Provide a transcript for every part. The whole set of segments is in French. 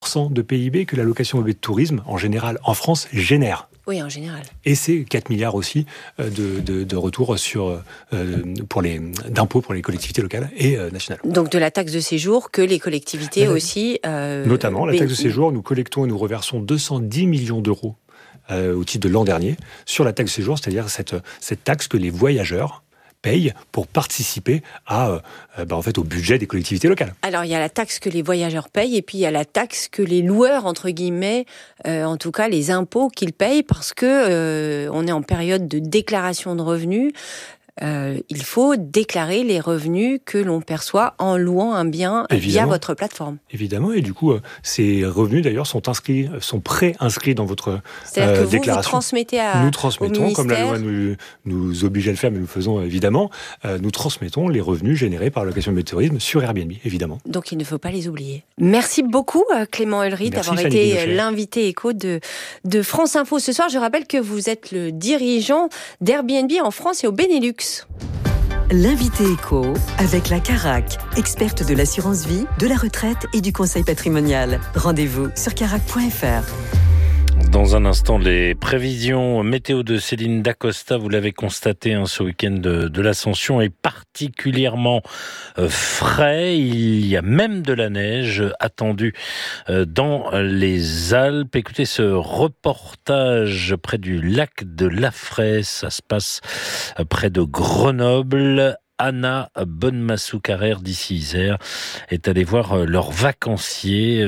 4% de PIB que la location meublée de tourisme, en général, en France, génère. Oui, en général. Et c'est 4 milliards aussi de retours d'impôts pour les collectivités locales et nationales. Donc de la taxe de séjour que les collectivités aussi... Notamment, la taxe de séjour, nous collectons et nous reversons 210 millions d'euros au titre de l'an dernier sur la taxe de séjour, c'est-à-dire cette taxe que les voyageurs payent pour participer au budget des collectivités locales. Alors, il y a la taxe que les voyageurs payent et puis il y a la taxe que les loueurs, entre guillemets, en tout cas les impôts qu'ils payent parce que on est en période de déclaration de revenus. Il faut déclarer les revenus que l'on perçoit en louant un bien via votre plateforme. Évidemment, et du coup, ces revenus d'ailleurs sont pré-inscrits dans votre C'est-à-dire que déclaration. Vous transmettez nous transmettons, au ministère. comme la loi nous oblige à le faire, mais nous le faisons évidemment, nous transmettons les revenus générés par la location de tourisme sur Airbnb, évidemment. Donc il ne faut pas les oublier. Merci beaucoup Clément Ulrich d'avoir été l'invité éco de France Info ce soir. Je rappelle que vous êtes le dirigeant d'Airbnb en France et au Benelux. L'invité éco avec la Carac, experte de l'assurance vie, de la retraite et du conseil patrimonial. Rendez-vous sur carac.fr. Dans un instant, les prévisions météo de Céline Dacosta. Vous l'avez constaté, ce week-end de l'Ascension est particulièrement frais. Il y a même de la neige attendue dans les Alpes. Écoutez ce reportage près du lac de Lafray. Ça se passe près de Grenoble. Anna Bonne-Massou-Carrère d'ici Isère est allée voir leurs vacanciers,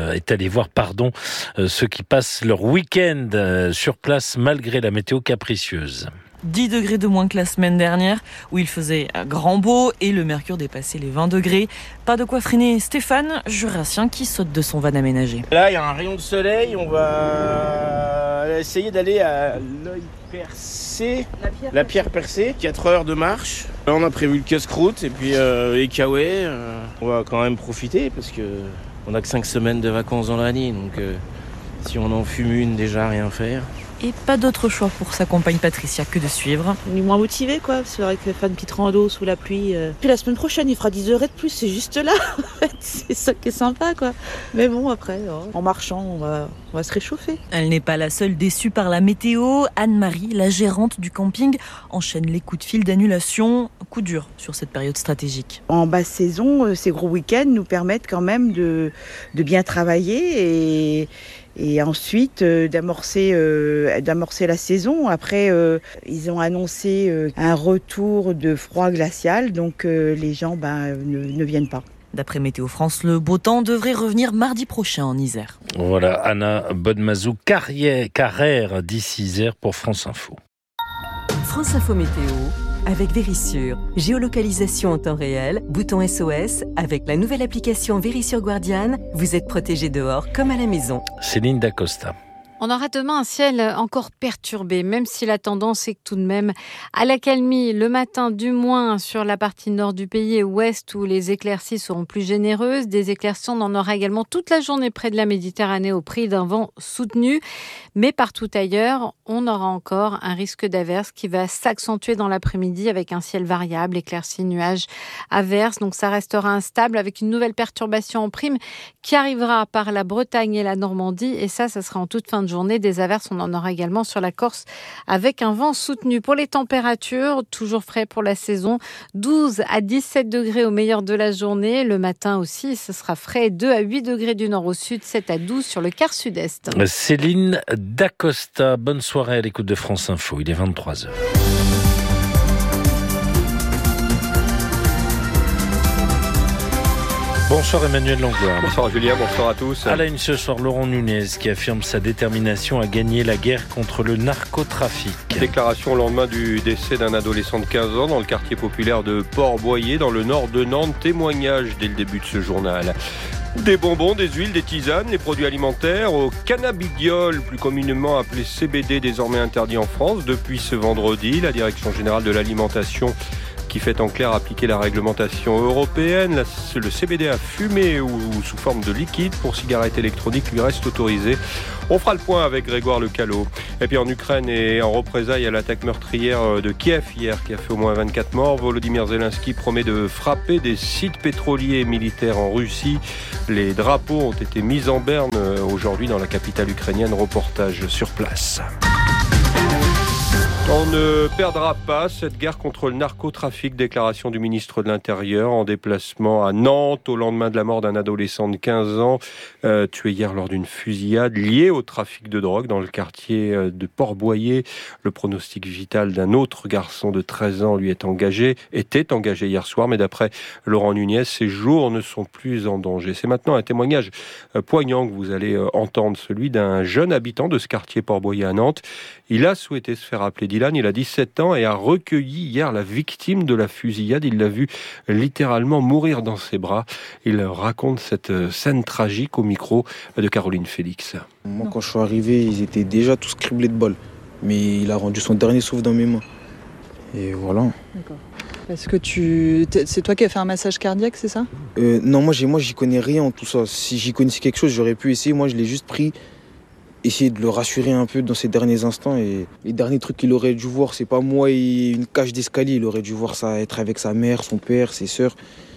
ceux qui passent leur week-end sur place malgré la météo capricieuse. 10 degrés de moins que la semaine dernière où il faisait grand beau et le mercure dépassait les 20 degrés. Pas de quoi freiner Stéphane, jurassien qui saute de son van aménagé. Là, il y a un rayon de soleil, on va essayer d'aller à l'œil percé, la pierre percée, 4 heures de marche. Là, on a prévu le casse-croûte et puis les Kawaii. On va quand même profiter parce que on a que 5 semaines de vacances dans l'année, donc si on en fume une, déjà rien faire. Et pas d'autre choix pour sa compagne Patricia que de suivre. On est moins motivé quoi, c'est vrai que faire une petite rando sous la pluie. Puis la semaine prochaine il fera 10 degrés de plus, c'est juste là en fait, c'est ça qui est sympa quoi. Mais bon après, en marchant on va se réchauffer. Elle n'est pas la seule déçue par la météo. Anne-Marie, la gérante du camping, enchaîne les coups de fil d'annulation. Coup dur sur cette période stratégique. En basse saison, ces gros week-ends nous permettent quand même de bien travailler et ensuite d'amorcer la saison. Après, ils ont annoncé un retour de froid glacial, donc les gens ne viennent pas. D'après Météo France, le beau temps devrait revenir mardi prochain en Isère. Voilà, Anna Bonne-Massou-Carrère d'ici Isère pour France Info. France Info Météo avec Vérissure. Géolocalisation en temps réel, bouton SOS. Avec la nouvelle application Vérissure Guardian, vous êtes protégé dehors comme à la maison. Céline Dacosta. On aura demain un ciel encore perturbé, même si la tendance est tout de même à l'accalmie. Le matin, du moins, sur la partie nord du pays et ouest, où les éclaircies seront plus généreuses. Des éclaircies, on en aura également toute la journée près de la Méditerranée au prix d'un vent soutenu. Mais partout ailleurs, on aura encore un risque d'averse qui va s'accentuer dans l'après-midi avec un ciel variable, éclaircies, nuages, averses. Donc ça restera instable avec une nouvelle perturbation en prime qui arrivera par la Bretagne et la Normandie. Et ça sera en toute fin de journée. Des averses, on en aura également sur la Corse avec un vent soutenu. Pour les températures, toujours frais pour la saison, 12 à 17 degrés au meilleur de la journée. Le matin aussi, ce sera frais, 2 à 8 degrés du nord au sud, 7 à 12 sur le quart sud-est. Céline Dacosta, bonne soirée à l'écoute de France Info, il est 23h. Bonsoir Emmanuel Langlois. Bonsoir Julien, bonsoir à tous. À la une ce soir, Laurent Nunez qui affirme sa détermination à gagner la guerre contre le narcotrafic. Déclaration au lendemain du décès d'un adolescent de 15 ans dans le quartier populaire de Port-Boyer dans le nord de Nantes. Témoignage dès le début de ce journal. Des bonbons, des huiles, des tisanes, des produits alimentaires au cannabidiol, plus communément appelé CBD, désormais interdit en France depuis ce vendredi. La Direction générale de l'alimentation qui fait en clair appliquer la réglementation européenne. Le CBD à fumer ou sous forme de liquide pour cigarettes électroniques lui reste autorisé. On fera le point avec Grégoire Lecalot. Et puis en Ukraine et en représailles à l'attaque meurtrière de Kiev hier qui a fait au moins 24 morts, Volodymyr Zelensky promet de frapper des sites pétroliers et militaires en Russie. Les drapeaux ont été mis en berne aujourd'hui dans la capitale ukrainienne. Reportage sur place. On ne perdra pas cette guerre contre le narcotrafic, déclaration du ministre de l'Intérieur en déplacement à Nantes au lendemain de la mort d'un adolescent de 15 ans tué hier lors d'une fusillade liée au trafic de drogue dans le quartier de Port-Boyer. Le pronostic vital d'un autre garçon de 13 ans était engagé hier soir, mais d'après Laurent Nunez, ses jours ne sont plus en danger. C'est maintenant un témoignage poignant que vous allez entendre, celui d'un jeune habitant de ce quartier Port-Boyer à Nantes. Il a souhaité se faire appeler Dylan, il a 17 ans et a recueilli hier la victime de la fusillade. Il l'a vu littéralement mourir dans ses bras. Il raconte cette scène tragique au micro de Caroline Félix. Moi, quand je suis arrivé, ils étaient déjà tous criblés de balles. Mais il a rendu son dernier souffle dans mes mains. Et voilà. D'accord. Parce que c'est toi qui as fait un massage cardiaque, c'est ça ? Non, moi j'y connais rien en tout ça. Si j'y connaissais quelque chose, j'aurais pu essayer. Moi, je l'ai juste pris, essayer de le rassurer un peu dans ces derniers instants. Et les derniers trucs qu'il aurait dû voir, c'est pas moi et une cage d'escalier. Il aurait dû voir ça, être avec sa mère, son père, ses sœurs.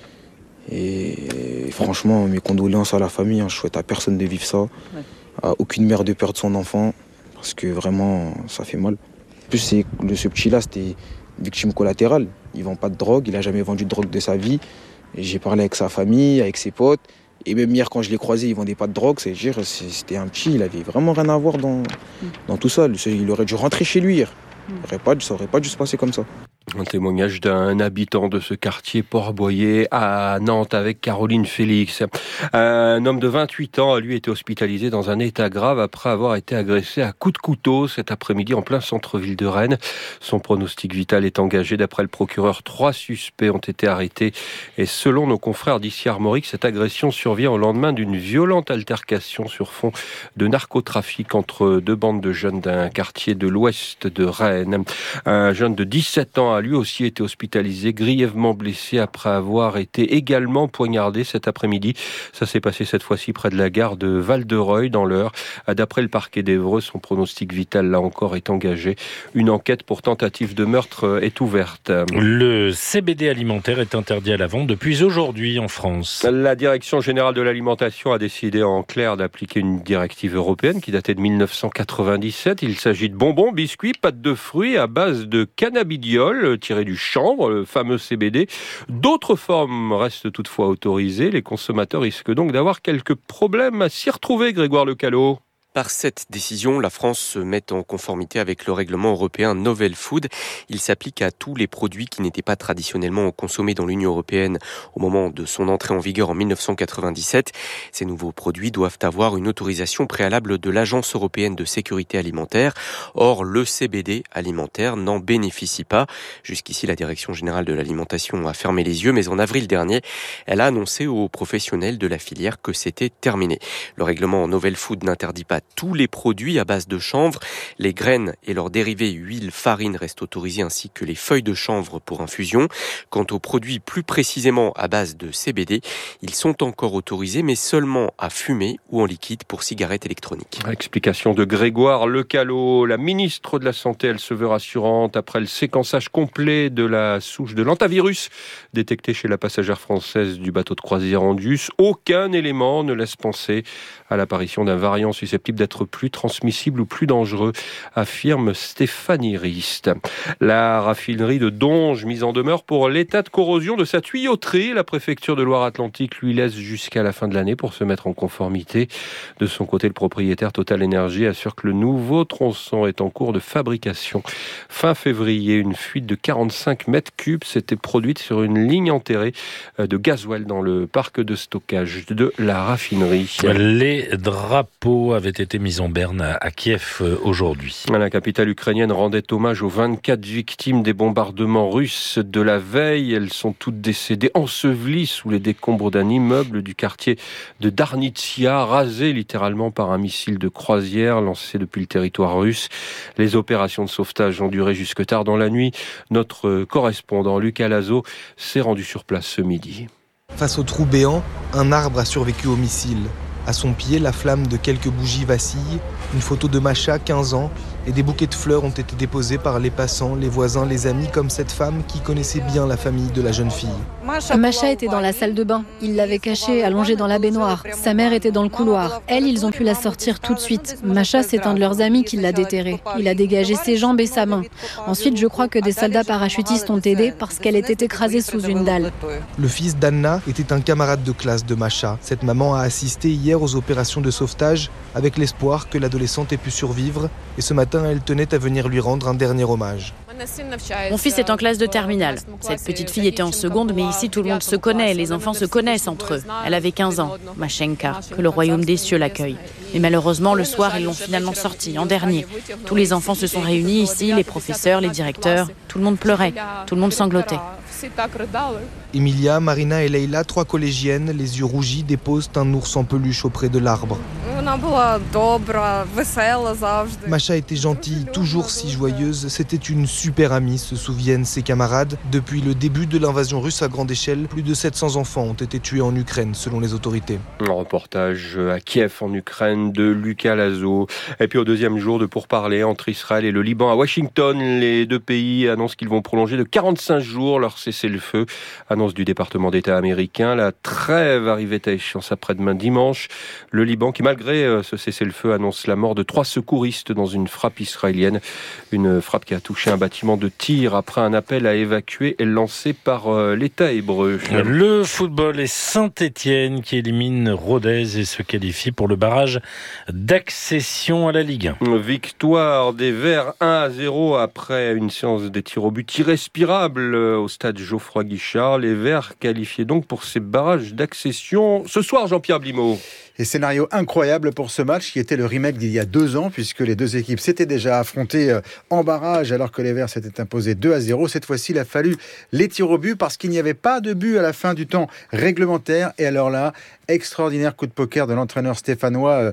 Et franchement, mes condoléances à la famille. Je souhaite à personne de vivre ça. Ouais. À aucune mère de perdre son enfant. Parce que vraiment, ça fait mal. En plus, ce petit-là, c'était victime collatérale. Il vend pas de drogue, il a jamais vendu de drogue de sa vie. Et j'ai parlé avec sa famille, avec ses potes. Et même hier, quand je l'ai croisé, il vendait pas de drogue. C'est-à-dire, c'était un petit, il avait vraiment rien à voir dans tout ça. Il aurait dû rentrer chez lui hier. Ça aurait pas dû se passer comme ça. Un témoignage d'un habitant de ce quartier Port-Boyer à Nantes avec Caroline Félix. Un homme de 28 ans a lui été hospitalisé dans un état grave après avoir été agressé à coups de couteau cet après-midi en plein centre-ville de Rennes. Son pronostic vital est engagé. D'après le procureur, 3 suspects ont été arrêtés. Et selon nos confrères d'ici Armorique, cette agression survient au lendemain d'une violente altercation sur fond de narcotrafic entre 2 bandes de jeunes d'un quartier de l'ouest de Rennes. Un jeune de 17 ans a lui aussi été hospitalisé, grièvement blessé après avoir été également poignardé cet après-midi. Ça s'est passé cette fois-ci près de la gare de Val-de-Reuil dans l'Eure. D'après le parquet d'Évreux, son pronostic vital là encore est engagé. Une enquête pour tentative de meurtre est ouverte. Le CBD alimentaire est interdit à la vente depuis aujourd'hui en France. La Direction générale de l'alimentation a décidé en clair d'appliquer une directive européenne qui datait de 1997. Il s'agit de bonbons, biscuits, pâtes de fruits à base de cannabidiol tiré du chanvre, le fameux CBD. D'autres formes restent toutefois autorisées. Les consommateurs risquent donc d'avoir quelques problèmes à s'y retrouver, Grégoire Lecalot. Par cette décision, la France se met en conformité avec le règlement européen Novel Food. Il s'applique à tous les produits qui n'étaient pas traditionnellement consommés dans l'Union européenne au moment de son entrée en vigueur en 1997. Ces nouveaux produits doivent avoir une autorisation préalable de l'Agence européenne de sécurité alimentaire. Or, le CBD alimentaire n'en bénéficie pas. Jusqu'ici, la Direction générale de l'alimentation a fermé les yeux, mais en avril dernier, elle a annoncé aux professionnels de la filière que c'était terminé. Le règlement Novel Food n'interdit pas tous les produits à base de chanvre. Les graines et leurs dérivés, huile, farine restent autorisés ainsi que les feuilles de chanvre pour infusion. Quant aux produits plus précisément à base de CBD, ils sont encore autorisés mais seulement à fumer ou en liquide pour cigarettes électroniques. Explication de Grégoire Lecalot. La ministre de la Santé, elle se veut rassurante après le séquençage complet de la souche de l'antavirus détectée chez la passagère française du bateau de croisière Andus. Aucun élément ne laisse penser à l'apparition d'un variant susceptible d'être plus transmissible ou plus dangereux, affirme Stéphanie Rist. La raffinerie de Donge mise en demeure pour l'état de corrosion de sa tuyauterie. La préfecture de Loire-Atlantique lui laisse jusqu'à la fin de l'année pour se mettre en conformité. De son côté, le propriétaire Total Energy assure que le nouveau tronçon est en cours de fabrication. Fin février, une fuite de 45 mètres cubes s'était produite sur une ligne enterrée de gasoil dans le parc de stockage de la raffinerie. Les drapeaux avaient été été mises en berne à Kiev aujourd'hui. La capitale ukrainienne rendait hommage aux 24 victimes des bombardements russes de la veille. Elles sont toutes décédées ensevelies sous les décombres d'un immeuble du quartier de Darnitsia, rasé littéralement par un missile de croisière lancé depuis le territoire russe. Les opérations de sauvetage ont duré jusque tard dans la nuit. Notre correspondant Lucas Lazo s'est rendu sur place ce midi. Face au trou béant, un arbre a survécu au missile. À son pied, la flamme de quelques bougies vacille. Une photo de Masha, 15 ans, et des bouquets de fleurs ont été déposés par les passants, les voisins, les amis, comme cette femme qui connaissait bien la famille de la jeune fille. Masha était dans la salle de bain. Il l'avait cachée, allongée dans la baignoire. Sa mère était dans le couloir. Elle, ils ont pu la sortir tout de suite. Masha, c'est un de leurs amis qui l'a déterrée. Il a dégagé ses jambes et sa main. Ensuite, je crois que des soldats parachutistes ont aidé parce qu'elle était écrasée sous une dalle. Le fils d'Anna était un camarade de classe de Masha. Cette maman a assisté hier aux opérations de sauvetage avec l'espoir que l'adolescente ait pu survivre. Et ce matin, elle tenait à venir lui rendre un dernier hommage. Mon fils est en classe de terminale. Cette petite fille était en seconde, mais ici tout le monde se connaît, les enfants se connaissent entre eux. Elle avait 15 ans, Mashenka, que le royaume des cieux l'accueille. Mais malheureusement, le soir, ils l'ont finalement sortie, en dernier. Tous les enfants se sont réunis ici, les professeurs, les directeurs. Tout le monde pleurait, tout le monde sanglotait. Emilia, Marina et Leila, 3 collégiennes, les yeux rougis, déposent un ours en peluche auprès de l'arbre. Masha était gentille, toujours si joyeuse. C'était une super amie, se souviennent ses camarades. Depuis le début de l'invasion russe à grande échelle, plus de 700 enfants ont été tués en Ukraine, selon les autorités. Un reportage à Kiev, en Ukraine, de Lucas Lazo. Et puis au deuxième jour de pourparlers entre Israël et le Liban à Washington, les deux pays annoncent qu'ils vont prolonger de 45 jours leur cessez-le-feu. Annonce du département d'État américain. La trêve arrivait à échéance après-demain dimanche. Le Liban, qui malgré ce cessez-le-feu, annonce la mort de 3 secouristes dans une frappe israélienne. Une frappe qui a touché un bâtiment de tir après un appel à évacuer lancé par l'État hébreu. Le football est Saint-Étienne qui élimine Rodez et se qualifie pour le barrage d'accession à la Ligue 1. Victoire des Verts 1-0 après une séance des tirs au but irrespirable au stade Geoffroy Guichard. Les Verts qualifiés donc pour ces barrages d'accession. Ce soir, Jean-Pierre Blimaud. Et scénario incroyable pour ce match qui était le remake d'il y a 2 ans, puisque les deux équipes s'étaient déjà affrontées en barrage alors que les Verts s'étaient imposés 2-0. Cette fois-ci, il a fallu les tirs au but parce qu'il n'y avait pas de but à la fin du temps réglementaire. Et alors là, extraordinaire coup de poker de l'entraîneur stéphanois,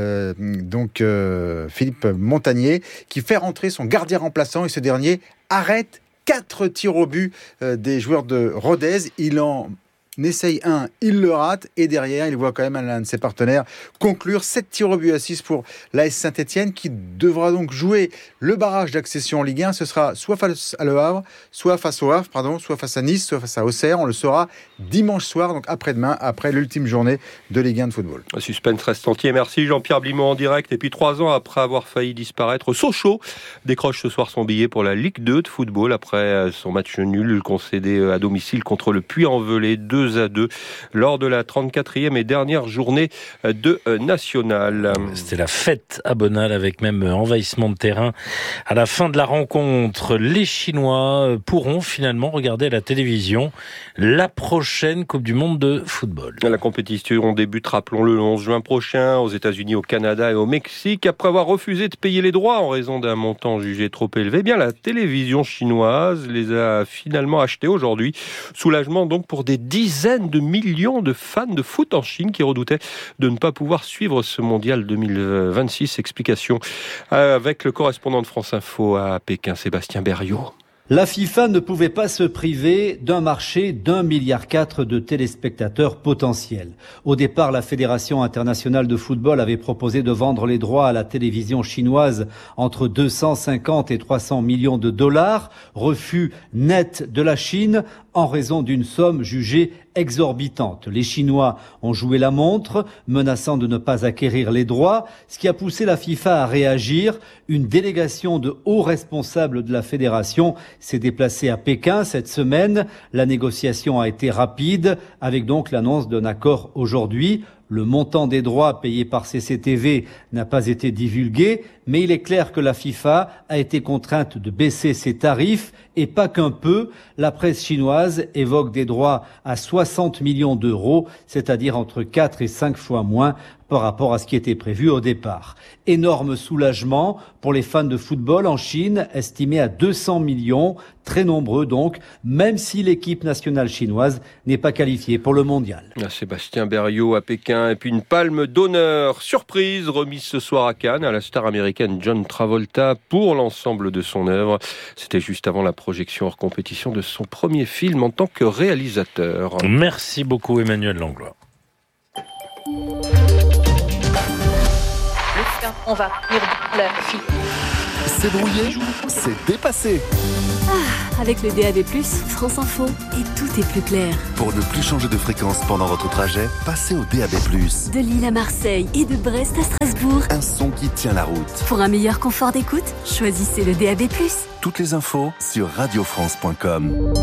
Philippe Montagnier, qui fait rentrer son gardien remplaçant et ce dernier arrête 4 tirs au but des joueurs de Rodez. Il en essaye un, il le rate et derrière il voit quand même l'un de ses partenaires conclure 7 tirs au but à 6 pour l'AS Saint-Étienne qui devra donc jouer le barrage d'accession en Ligue 1. Ce sera soit face à Le Havre, soit face au Havre, soit face à Nice, soit face à Auxerre. On le saura dimanche soir, donc après-demain, après l'ultime journée de Ligue 1 de football. Suspense reste entier. Merci Jean-Pierre Blimaud en direct. Et puis 3 ans après avoir failli disparaître, Sochaux décroche ce soir son billet pour la Ligue 2 de football après son match nul concédé à domicile contre le Puy-en-Velay 2-2 lors de la 34e et dernière journée de National. C'était la fête à Bonal avec même envahissement de terrain. À la fin de la rencontre, les Chinois pourront finalement regarder à la télévision la prochaine Coupe du Monde de football. La compétition débute, rappelons-le, le 11 juin prochain aux États-Unis, au Canada et au Mexique. Après avoir refusé de payer les droits en raison d'un montant jugé trop élevé, eh bien la télévision chinoise les a finalement achetés aujourd'hui. Soulagement donc pour des dizaines de millions de fans de foot en Chine qui redoutaient de ne pas pouvoir suivre ce mondial 2026. Explication avec le correspondant de France Info à Pékin, Sébastien Berriot. La FIFA ne pouvait pas se priver d'un marché d'1,4 milliard de téléspectateurs potentiels. Au départ, la Fédération internationale de football avait proposé de vendre les droits à la télévision chinoise entre 250 et 300 millions de dollars. Refus net de la Chine en raison d'une somme jugée exorbitante. Les Chinois ont joué la montre, menaçant de ne pas acquérir les droits, ce qui a poussé la FIFA à réagir. Une délégation de hauts responsables de la fédération s'est déplacée à Pékin cette semaine. La négociation a été rapide, avec donc l'annonce d'un accord aujourd'hui. Le montant des droits payés par CCTV n'a pas été divulgué, mais il est clair que la FIFA a été contrainte de baisser ses tarifs, et pas qu'un peu. La presse chinoise évoque des droits à 60 millions d'euros, c'est-à-dire entre 4 et 5 fois moins par rapport à ce qui était prévu au départ. Énorme soulagement pour les fans de football en Chine, estimé à 200 millions, très nombreux donc, même si l'équipe nationale chinoise n'est pas qualifiée pour le mondial. Sébastien Berriot à Pékin, et puis une palme d'honneur surprise remise ce soir à Cannes à la star américaine John Travolta pour l'ensemble de son œuvre. C'était juste avant la projection hors compétition de son premier film en tant que réalisateur. Merci beaucoup Emmanuel Langlois. On va tenir la fille. C'est brouillé, c'est dépassé. Avec le DAB+, France Info, et tout est plus clair. Pour ne plus changer de fréquence pendant votre trajet, passez au DAB+. De Lille à Marseille et de Brest à Strasbourg. Un son qui tient la route. Pour un meilleur confort d'écoute, choisissez le DAB+. Toutes les infos sur radiofrance.com.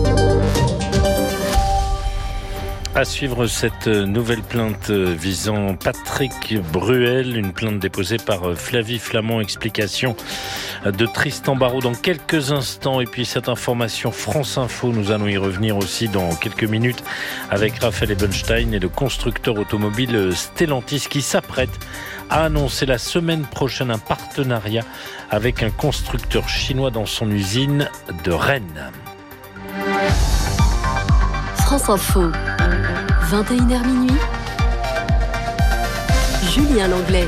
À suivre cette nouvelle plainte visant Patrick Bruel, une plainte déposée par Flavie Flament. Explication de Tristan Barraud dans quelques instants. Et puis cette information France Info, nous allons y revenir aussi dans quelques minutes avec Raphaël Ebenstein et le constructeur automobile Stellantis qui s'apprête à annoncer la semaine prochaine un partenariat avec un constructeur chinois dans son usine de Rennes. France Info, 21h minuit, Julien Langlais.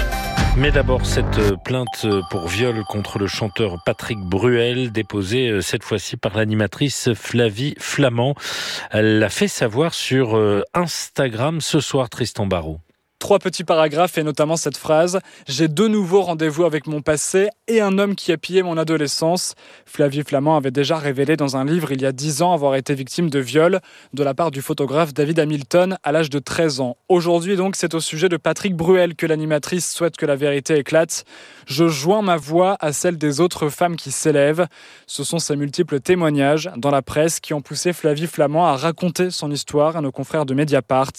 Mais d'abord, cette plainte pour viol contre le chanteur Patrick Bruel, déposée cette fois-ci par l'animatrice Flavie Flament. Elle l'a fait savoir sur Instagram ce soir, Tristan Barraud. 3 petits paragraphes et notamment cette phrase « J'ai 2 nouveaux rendez-vous avec mon passé et un homme qui a pillé mon adolescence ». Flavie Flament avait déjà révélé dans un livre il y a 10 ans avoir été victime de viol de la part du photographe David Hamilton à l'âge de 13 ans. Aujourd'hui donc, c'est au sujet de Patrick Bruel que l'animatrice souhaite que la vérité éclate. « Je joins ma voix à celle des autres femmes qui s'élèvent ». Ce sont ces multiples témoignages dans la presse qui ont poussé Flavie Flament à raconter son histoire à nos confrères de Mediapart.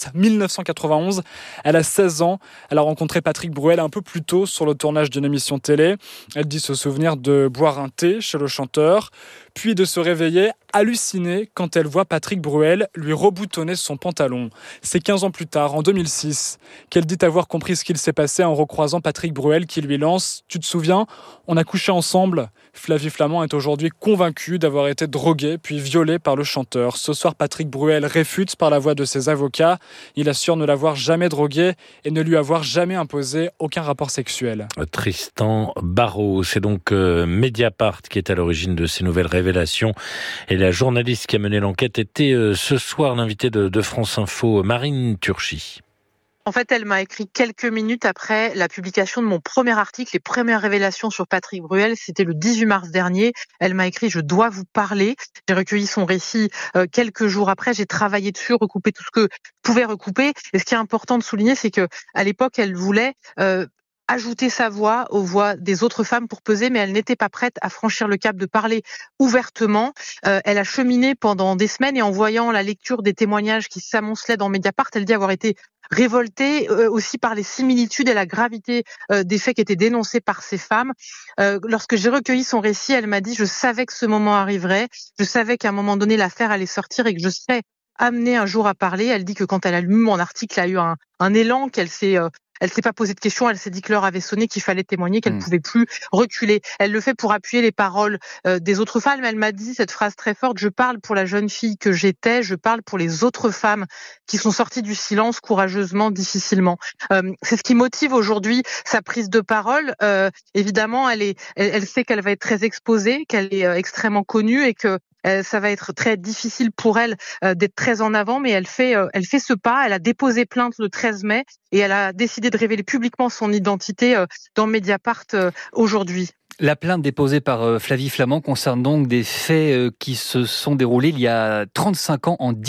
1991, elle a 16 ans. Elle a rencontré Patrick Bruel un peu plus tôt sur le tournage d'une émission télé. Elle dit se souvenir de boire un thé chez le chanteur, puis de se réveiller hallucinée quand elle voit Patrick Bruel lui reboutonner son pantalon. C'est 15 ans plus tard, en 2006, qu'elle dit avoir compris ce qu'il s'est passé en recroisant Patrick Bruel qui lui lance « Tu te souviens, on a couché ensemble ?» Flavie Flament est aujourd'hui convaincue d'avoir été droguée puis violée par le chanteur. Ce soir, Patrick Bruel réfute par la voix de ses avocats. Il assure ne l'avoir jamais drogué et ne lui avoir jamais imposé aucun rapport sexuel. Tristan Barraud, c'est donc Mediapart qui est à l'origine de ces nouvelles révélations. Et la journaliste qui a mené l'enquête était ce soir l'invitée de France Info, Marine Turchi. En fait, elle m'a écrit quelques minutes après la publication de mon premier article, les premières révélations sur Patrick Bruel. C'était le 18 mars dernier. Elle m'a écrit « Je dois vous parler ». J'ai recueilli son récit quelques jours après. J'ai travaillé dessus, recoupé tout ce que je pouvais recouper. Et ce qui est important de souligner, c'est que à l'époque, elle voulait ajouter sa voix aux voix des autres femmes pour peser, mais elle n'était pas prête à franchir le cap de parler ouvertement. Elle a cheminé pendant des semaines et en voyant la lecture des témoignages qui s'amoncelaient dans Mediapart, elle dit avoir été révoltée aussi par les similitudes et la gravité des faits qui étaient dénoncés par ces femmes. Lorsque j'ai recueilli son récit, elle m'a dit « Je savais que ce moment arriverait, je savais qu'à un moment donné l'affaire allait sortir et que je serais amenée un jour à parler ». Elle dit que quand elle a lu mon article, elle a eu un élan, qu'elle s'est pas posé de questions, elle s'est dit que l'heure avait sonné, qu'il fallait témoigner, qu'elle pouvait plus reculer. Elle le fait pour appuyer les paroles des autres femmes. Elle m'a dit cette phrase très forte, je parle pour la jeune fille que j'étais, je parle pour les autres femmes qui sont sorties du silence courageusement, difficilement. C'est ce qui motive aujourd'hui sa prise de parole. Évidemment, elle sait qu'elle va être très exposée, qu'elle est extrêmement connue et que ça va être très difficile pour elle d'être très en avant, mais elle fait ce pas. Elle a déposé plainte le 13 mai et elle a décidé de révéler publiquement son identité dans Mediapart aujourd'hui. La plainte déposée par Flavie Flament concerne donc des faits qui se sont déroulés il y a 35 ans, en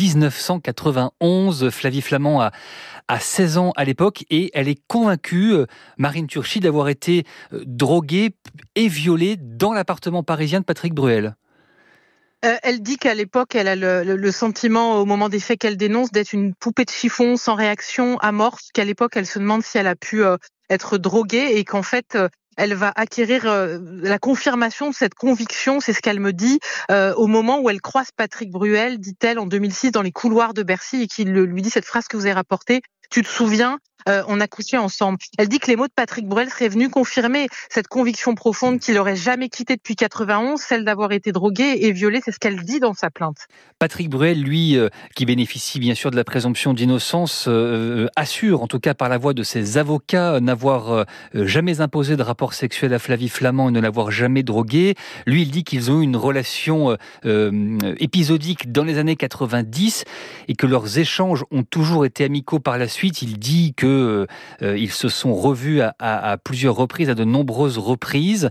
1991. Flavie Flament a 16 ans à l'époque et elle est convaincue, Marine Turchi, d'avoir été droguée et violée dans l'appartement parisien de Patrick Bruel. Elle dit qu'à l'époque, elle a le sentiment, au moment des faits qu'elle dénonce, d'être une poupée de chiffon sans réaction, amorphe, qu'à l'époque, elle se demande si elle a pu être droguée et qu'en fait, elle va acquérir la confirmation de cette conviction, c'est ce qu'elle me dit, au moment où elle croise Patrick Bruel, dit-elle, en 2006, dans les couloirs de Bercy, et qu'il lui dit cette phrase que vous avez rapportée. tu te souviens, on a couché ensemble. Elle dit que les mots de Patrick Bruel seraient venus confirmer cette conviction profonde qu'il aurait jamais quitté depuis 91, celle d'avoir été drogué et violé. C'est ce qu'elle dit dans sa plainte. Patrick Bruel, lui, qui bénéficie bien sûr de la présomption d'innocence, assure, en tout cas par la voix de ses avocats, n'avoir jamais imposé de rapport sexuel à Flavie Flament et ne l'avoir jamais drogué. Lui, il dit qu'ils ont eu une relation épisodique dans les années 90 et que leurs échanges ont toujours été amicaux par la suite. Il dit que ils se sont revus à plusieurs reprises, à de nombreuses reprises.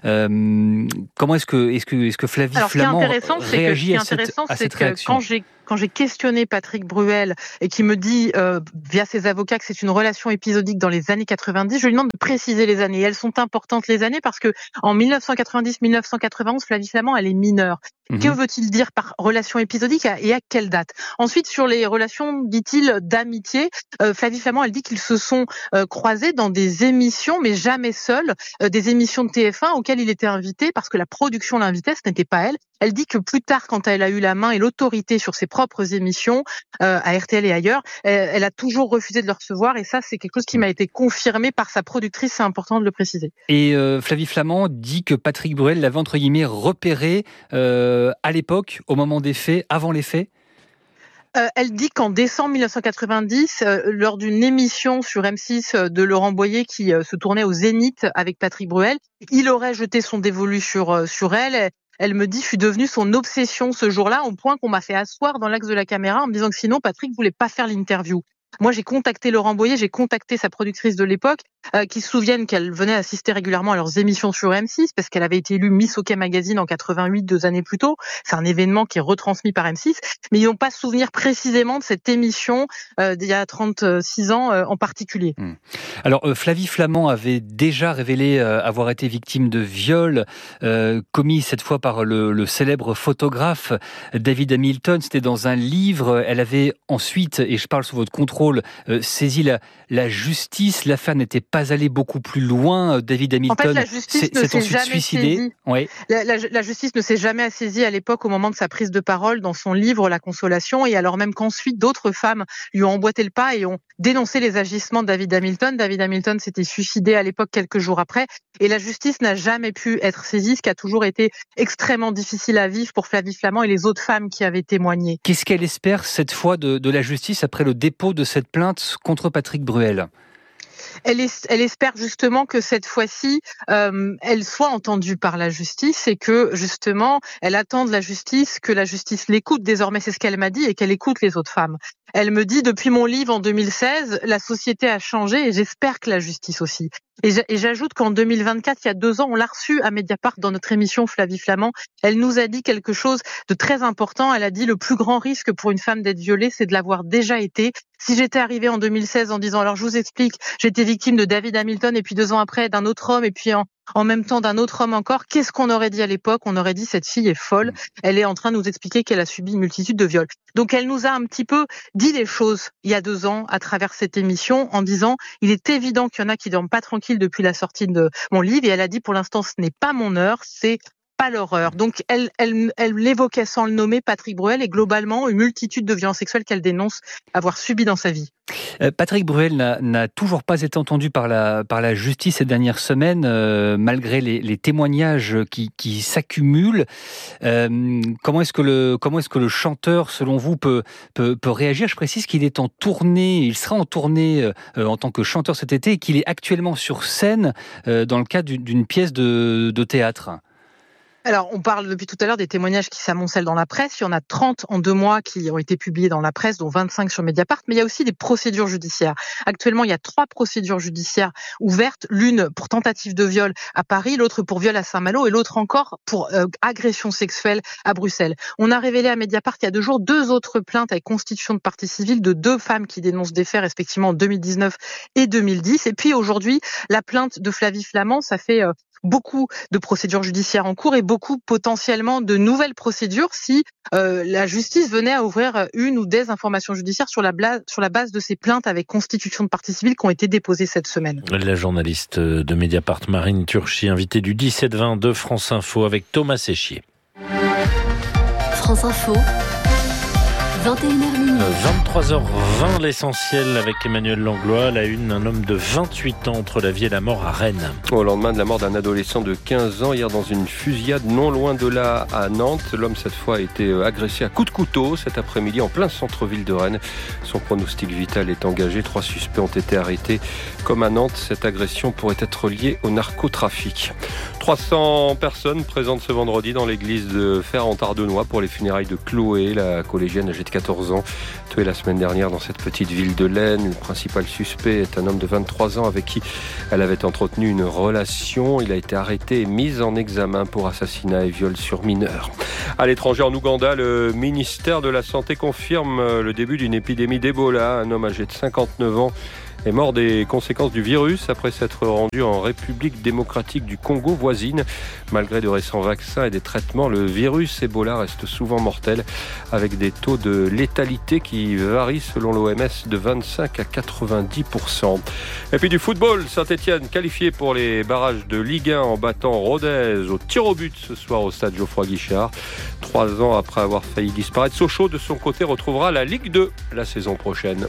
Comment est-ce que Flavie Flament réagit à cette réaction ? Quand j'ai questionné Patrick Bruel et qui me dit via ses avocats que c'est une relation épisodique dans les années 90, je lui demande de préciser les années. Et elles sont importantes les années parce que en 1990-1991, Flavie Flament, elle est mineure. Que veut-il dire par relation épisodique et à quelle date ? Ensuite, sur les relations, dit-il, d'amitié, Flavie Flament, elle dit qu'ils se sont croisés dans des émissions, mais jamais seuls, des émissions de TF1 auxquelles il était invité parce que la production l'invitait, ce n'était pas elle. Elle dit que plus tard, quand elle a eu la main et l'autorité sur ses propres émissions, à RTL et ailleurs, elle a toujours refusé de le recevoir et ça, c'est quelque chose qui m'a été confirmé par sa productrice, c'est important de le préciser. Et Flavie Flament dit que Patrick Bruel l'avait entre guillemets repéré à l'époque, au moment des faits, avant les faits. Elle dit qu'en décembre 1990, lors d'une émission sur M6 de Laurent Boyer qui se tournait au Zénith avec Patrick Bruel, il aurait jeté son dévolu sur elle. Elle me dit, je suis devenue son obsession ce jour-là, au point qu'on m'a fait asseoir dans l'axe de la caméra en me disant que sinon Patrick voulait pas faire l'interview. Moi, j'ai contacté Laurent Boyer, j'ai contacté sa productrice de l'époque, qui se souviennent qu'elle venait assister régulièrement à leurs émissions sur M6, parce qu'elle avait été élue Miss OK Magazine en 88, 2 années plus tôt. C'est un événement qui est retransmis par M6, mais ils n'ont pas souvenir précisément de cette émission d'il y a 36 ans en particulier. Alors, Flavie Flament avait déjà révélé avoir été victime de viol, commis cette fois par le célèbre photographe David Hamilton. C'était dans un livre. Elle avait ensuite, et je parle sous votre contrôle, saisi la justice. L'affaire n'était pas allée beaucoup plus loin. David Hamilton en fait, la justice ne s'est jamais suicidé. Oui. La justice ne s'est jamais saisie à l'époque au moment de sa prise de parole dans son livre La Consolation, et alors même qu'ensuite d'autres femmes lui ont emboîté le pas et ont dénoncé les agissements de David Hamilton. David Hamilton s'était suicidé à l'époque quelques jours après, et la justice n'a jamais pu être saisie, ce qui a toujours été extrêmement difficile à vivre pour Flavie Flament et les autres femmes qui avaient témoigné. Qu'est-ce qu'elle espère cette fois de la justice après le dépôt de cette plainte contre Patrick Bruel ? Elle espère justement que cette fois-ci, elle soit entendue par la justice et que justement, elle attend de la justice que la justice l'écoute. Désormais, c'est ce qu'elle m'a dit, et qu'elle écoute les autres femmes. Elle me dit, depuis mon livre en 2016, la société a changé et j'espère que la justice aussi. Et j'ajoute qu'en 2024, il y a 2 ans, on l'a reçue à Mediapart dans notre émission Flavie Flament. Elle nous a dit quelque chose de très important. Elle a dit le plus grand risque pour une femme d'être violée, c'est de l'avoir déjà été. Si j'étais arrivée en 2016 en disant, alors je vous explique, j'étais victime de David Hamilton et puis 2 ans après d'un autre homme et puis en même temps d'un autre homme encore, qu'est-ce qu'on aurait dit à l'époque ? On aurait dit cette fille est folle, elle est en train de nous expliquer qu'elle a subi une multitude de viols. Donc elle nous a un petit peu dit des choses il y a 2 ans à travers cette émission en disant il est évident qu'il y en a qui dorment pas tranquille depuis la sortie de mon livre, et elle a dit pour l'instant ce n'est pas mon heure, c'est pas l'horreur. Donc elle l'évoquait sans le nommer, Patrick Bruel, et globalement une multitude de violences sexuelles qu'elle dénonce avoir subies dans sa vie. Patrick Bruel n'a toujours pas été entendu par la justice ces dernières semaines, malgré les témoignages qui s'accumulent. Comment est-ce que le chanteur, selon vous, peut réagir ? Je précise qu'il est en tournée, il sera en tournée en tant que chanteur cet été, et qu'il est actuellement sur scène dans le cadre d'une pièce de théâtre. Alors, on parle depuis tout à l'heure des témoignages qui s'amoncellent dans la presse. Il y en a 30 en 2 mois qui ont été publiés dans la presse, dont 25 sur Mediapart. Mais il y a aussi des procédures judiciaires. Actuellement, il y a 3 procédures judiciaires ouvertes. L'une pour tentative de viol à Paris, l'autre pour viol à Saint-Malo et l'autre encore pour agression sexuelle à Bruxelles. On a révélé à Mediapart il y a 2 jours 2 autres plaintes avec constitution de partie civile de 2 femmes qui dénoncent des faits respectivement en 2019 et 2010. Et puis aujourd'hui, la plainte de Flavie Flament, ça fait beaucoup de procédures judiciaires en cours et beaucoup potentiellement de nouvelles procédures si la justice venait à ouvrir une ou des informations judiciaires sur la base de ces plaintes avec constitution de partie civile qui ont été déposées cette semaine. La journaliste de Mediapart, Marine Turchi, invitée du 17-20 de France Info avec Thomas Séchier. France Info, 21h. 23h20, l'essentiel avec Emmanuel Langlois. La une, un homme de 28 ans entre la vie et la mort à Rennes. Au lendemain de la mort d'un adolescent de 15 ans, hier dans une fusillade non loin de là à Nantes. L'homme, cette fois, a été agressé à coups de couteau cet après-midi en plein centre-ville de Rennes. Son pronostic vital est engagé. 3 suspects ont été arrêtés. Comme à Nantes, cette agression pourrait être liée au narcotrafic. 300 personnes présentes ce vendredi dans l'église de Fer-en-Tardenois pour les funérailles de Chloé, la collégienne âgée de 14 ans, tuée la semaine dernière dans cette petite ville de l'Aisne. Le principal suspect est un homme de 23 ans avec qui elle avait entretenu une relation. Il a été arrêté et mis en examen pour assassinat et viol sur mineur. À l'étranger, en Ouganda, le ministère de la Santé confirme le début d'une épidémie d'Ebola. Un homme âgé de 59 ans est mort des conséquences du virus après s'être rendu en République démocratique du Congo voisine. Malgré de récents vaccins et des traitements, le virus Ebola reste souvent mortel avec des taux de létalité qui varient selon l'OMS de 25 à 90%. Et puis du football, Saint-Etienne qualifié pour les barrages de Ligue 1 en battant Rodez au tir au but ce soir au stade Geoffroy-Guichard. 3 ans après avoir failli disparaître, Sochaux de son côté retrouvera la Ligue 2 la saison prochaine.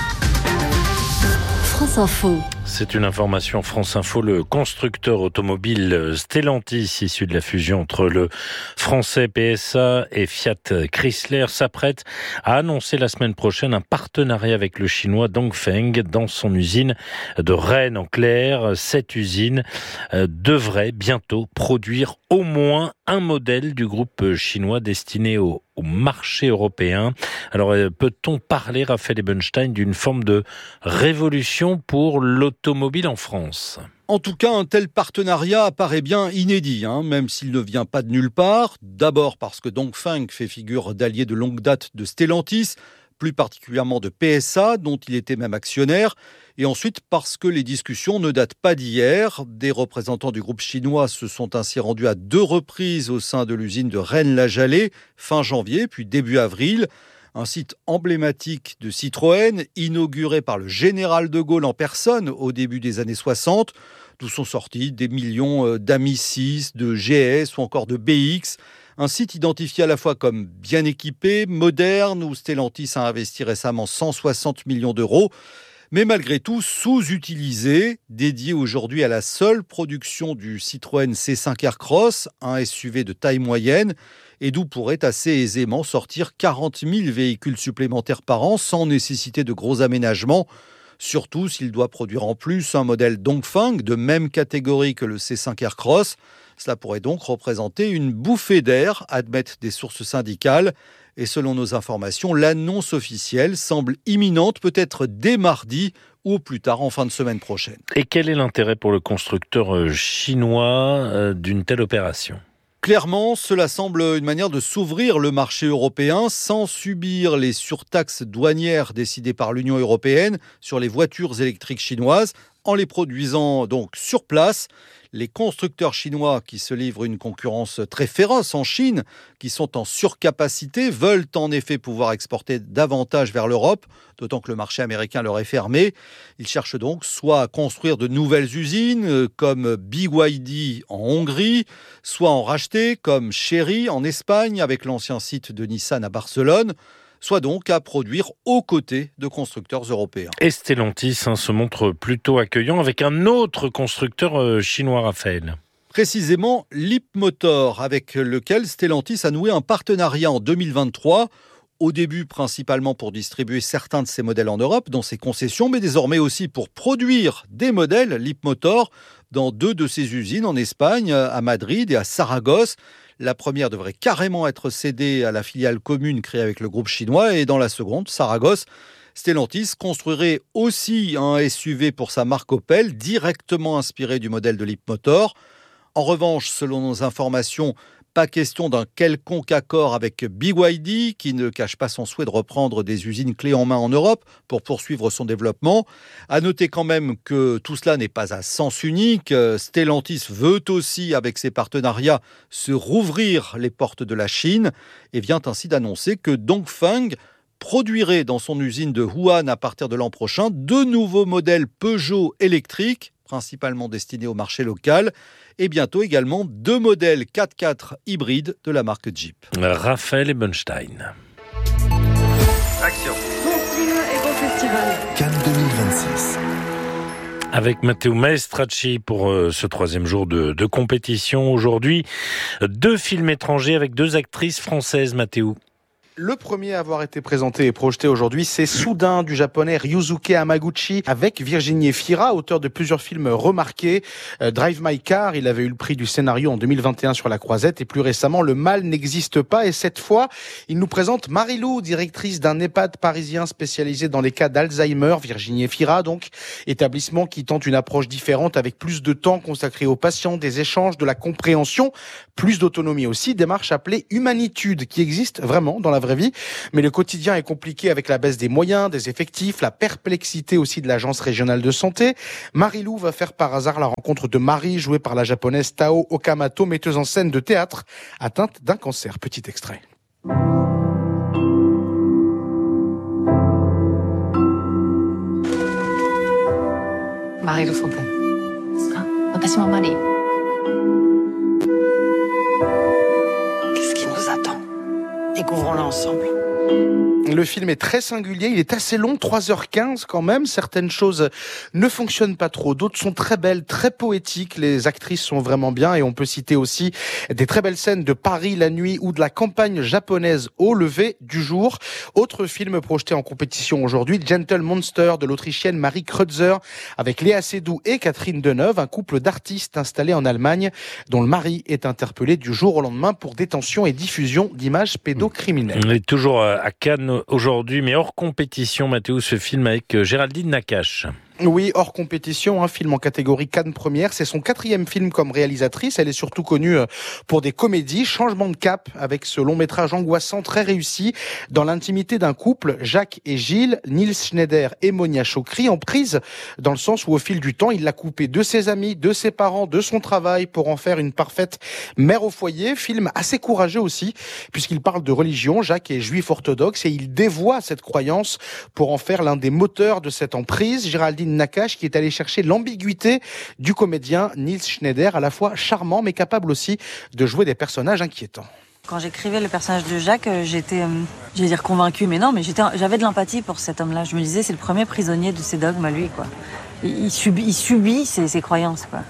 France Info. C'est une information France Info. Le constructeur automobile Stellantis, issu de la fusion entre le français PSA et Fiat Chrysler, s'apprête à annoncer la semaine prochaine un partenariat avec le chinois Dongfeng dans son usine de Rennes. En clair, cette usine devrait bientôt produire au moins un modèle du groupe chinois destiné au marché européen. Alors, peut-on parler, Raphaël Ebenstein, d'une forme de révolution pour l'automobile en France ? En tout cas, un tel partenariat apparaît bien inédit, même s'il ne vient pas de nulle part. D'abord parce que Dongfeng fait figure d'allié de longue date de Stellantis, plus particulièrement de PSA, dont il était même actionnaire. Et ensuite parce que les discussions ne datent pas d'hier. Des représentants du groupe chinois se sont ainsi rendus à 2 reprises au sein de l'usine de Rennes-la-Jalée, fin janvier puis début avril. Un site emblématique de Citroën, inauguré par le général de Gaulle en personne au début des années 60, d'où sont sortis des millions d'Ami 6, de GS ou encore de BX. Un site identifié à la fois comme bien équipé, moderne, où Stellantis a investi récemment 160 millions d'euros, mais malgré tout sous-utilisé, dédié aujourd'hui à la seule production du Citroën C5 Aircross, un SUV de taille moyenne, et d'où pourrait assez aisément sortir 40 000 véhicules supplémentaires par an sans nécessiter de gros aménagements, surtout s'il doit produire en plus un modèle Dongfeng de même catégorie que le C5 Aircross. Cela pourrait donc représenter une bouffée d'air, admettent des sources syndicales. Et selon nos informations, l'annonce officielle semble imminente, peut-être dès mardi ou au plus tard en fin de semaine prochaine. Et quel est l'intérêt pour le constructeur chinois d'une telle opération ? Clairement, cela semble une manière de s'ouvrir le marché européen sans subir les surtaxes douanières décidées par l'Union européenne sur les voitures électriques chinoises, en les produisant donc sur place. Les constructeurs chinois qui se livrent une concurrence très féroce en Chine, qui sont en surcapacité, veulent en effet pouvoir exporter davantage vers l'Europe, d'autant que le marché américain leur est fermé. Ils cherchent donc soit à construire de nouvelles usines, comme BYD en Hongrie, soit à en racheter, comme Chery en Espagne, avec l'ancien site de Nissan à Barcelone, soit donc à produire aux côtés de constructeurs européens. Et Stellantis se montre plutôt accueillant avec un autre constructeur chinois, Raphaël. Précisément Leapmotor, avec lequel Stellantis a noué un partenariat en 2023, au début principalement pour distribuer certains de ses modèles en Europe, dans ses concessions, mais désormais aussi pour produire des modèles Leapmotor dans 2 de ses usines en Espagne, à Madrid et à Saragosse. La première devrait carrément être cédée à la filiale commune créée avec le groupe chinois et dans la seconde, Saragosse, Stellantis construirait aussi un SUV pour sa marque Opel, directement inspiré du modèle de Leapmotor. En revanche, selon nos informations, pas question d'un quelconque accord avec BYD, qui ne cache pas son souhait de reprendre des usines clés en main en Europe pour poursuivre son développement. À noter quand même que tout cela n'est pas à sens unique. Stellantis veut aussi, avec ses partenariats, se rouvrir les portes de la Chine et vient ainsi d'annoncer que Dongfeng produirait dans son usine de Wuhan à partir de l'an prochain 2 nouveaux modèles Peugeot électriques, principalement destinés au marché local, et bientôt également 2 modèles 4x4 hybrides de la marque Jeep. Raphaël Ebenstein. Action. Festival. Cannes 2026. Avec Matteo Maestracci pour ce troisième jour de compétition. Aujourd'hui, 2 films étrangers avec 2 actrices françaises, Matteo. Le premier à avoir été présenté et projeté aujourd'hui, c'est Soudain du japonais Ryusuke Hamaguchi avec Virginie Efira, auteur de plusieurs films remarqués. Drive My Car, il avait eu le prix du scénario en 2021 sur La Croisette et plus récemment Le Mal n'existe pas. Et cette fois, il nous présente Marie-Lou, directrice d'un EHPAD parisien spécialisé dans les cas d'Alzheimer. Virginie Efira, donc, établissement qui tente une approche différente avec plus de temps consacré aux patients, des échanges, de la compréhension, plus d'autonomie aussi. Démarche appelée Humanitude qui existe vraiment dans la vraie vie, mais le quotidien est compliqué avec la baisse des moyens, des effectifs, la perplexité aussi de l'agence régionale de santé. Marie-Lou va faire par hasard la rencontre de Marie, jouée par la japonaise Tao Okamoto, metteuse en scène de théâtre, atteinte d'un cancer. Petit extrait. Marie-Lou Fontaine. Watashi Marie. Qu'est-ce qui nous attend? Découvrons-le ensemble. Le film est très singulier, il est assez long, 3h15 quand même. Certaines choses ne fonctionnent pas trop, d'autres sont très belles, très poétiques. Les actrices sont vraiment bien et on peut citer aussi des très belles scènes de Paris la nuit ou de la campagne japonaise au lever du jour. Autre film projeté en compétition aujourd'hui, Gentle Monster de l'Autrichienne Marie Kreutzer avec Léa Seydoux et Catherine Deneuve, un couple d'artistes installés en Allemagne dont le mari est interpellé du jour au lendemain pour détention et diffusion d'images pédocriminelles. On est toujours à Cannes aujourd'hui, mais hors compétition, Matteo, ce film avec Géraldine Nakache. Oui, hors compétition, un film en catégorie Cannes Première. C'est son 4e film comme réalisatrice. Elle est surtout connue pour des comédies. Changement de cap avec ce long métrage angoissant très réussi dans l'intimité d'un couple, Jacques et Gilles, Nils Schneider et Monia Chokri, en prise dans le sens où au fil du temps, il l'a coupé de ses amis, de ses parents, de son travail pour en faire une parfaite mère au foyer. Film assez courageux aussi puisqu'il parle de religion. Jacques est juif orthodoxe et il dévoie cette croyance pour en faire l'un des moteurs de cette emprise. Géraldine Nakache qui est allé chercher l'ambiguïté du comédien Nils Schneider, à la fois charmant mais capable aussi de jouer des personnages inquiétants. Quand j'écrivais le personnage de Jacques, j'étais, convaincue, mais non, mais j'avais de l'empathie pour cet homme-là. Je me disais, c'est le premier prisonnier de ses dogmes, lui, quoi. Il subit ses croyances, quoi.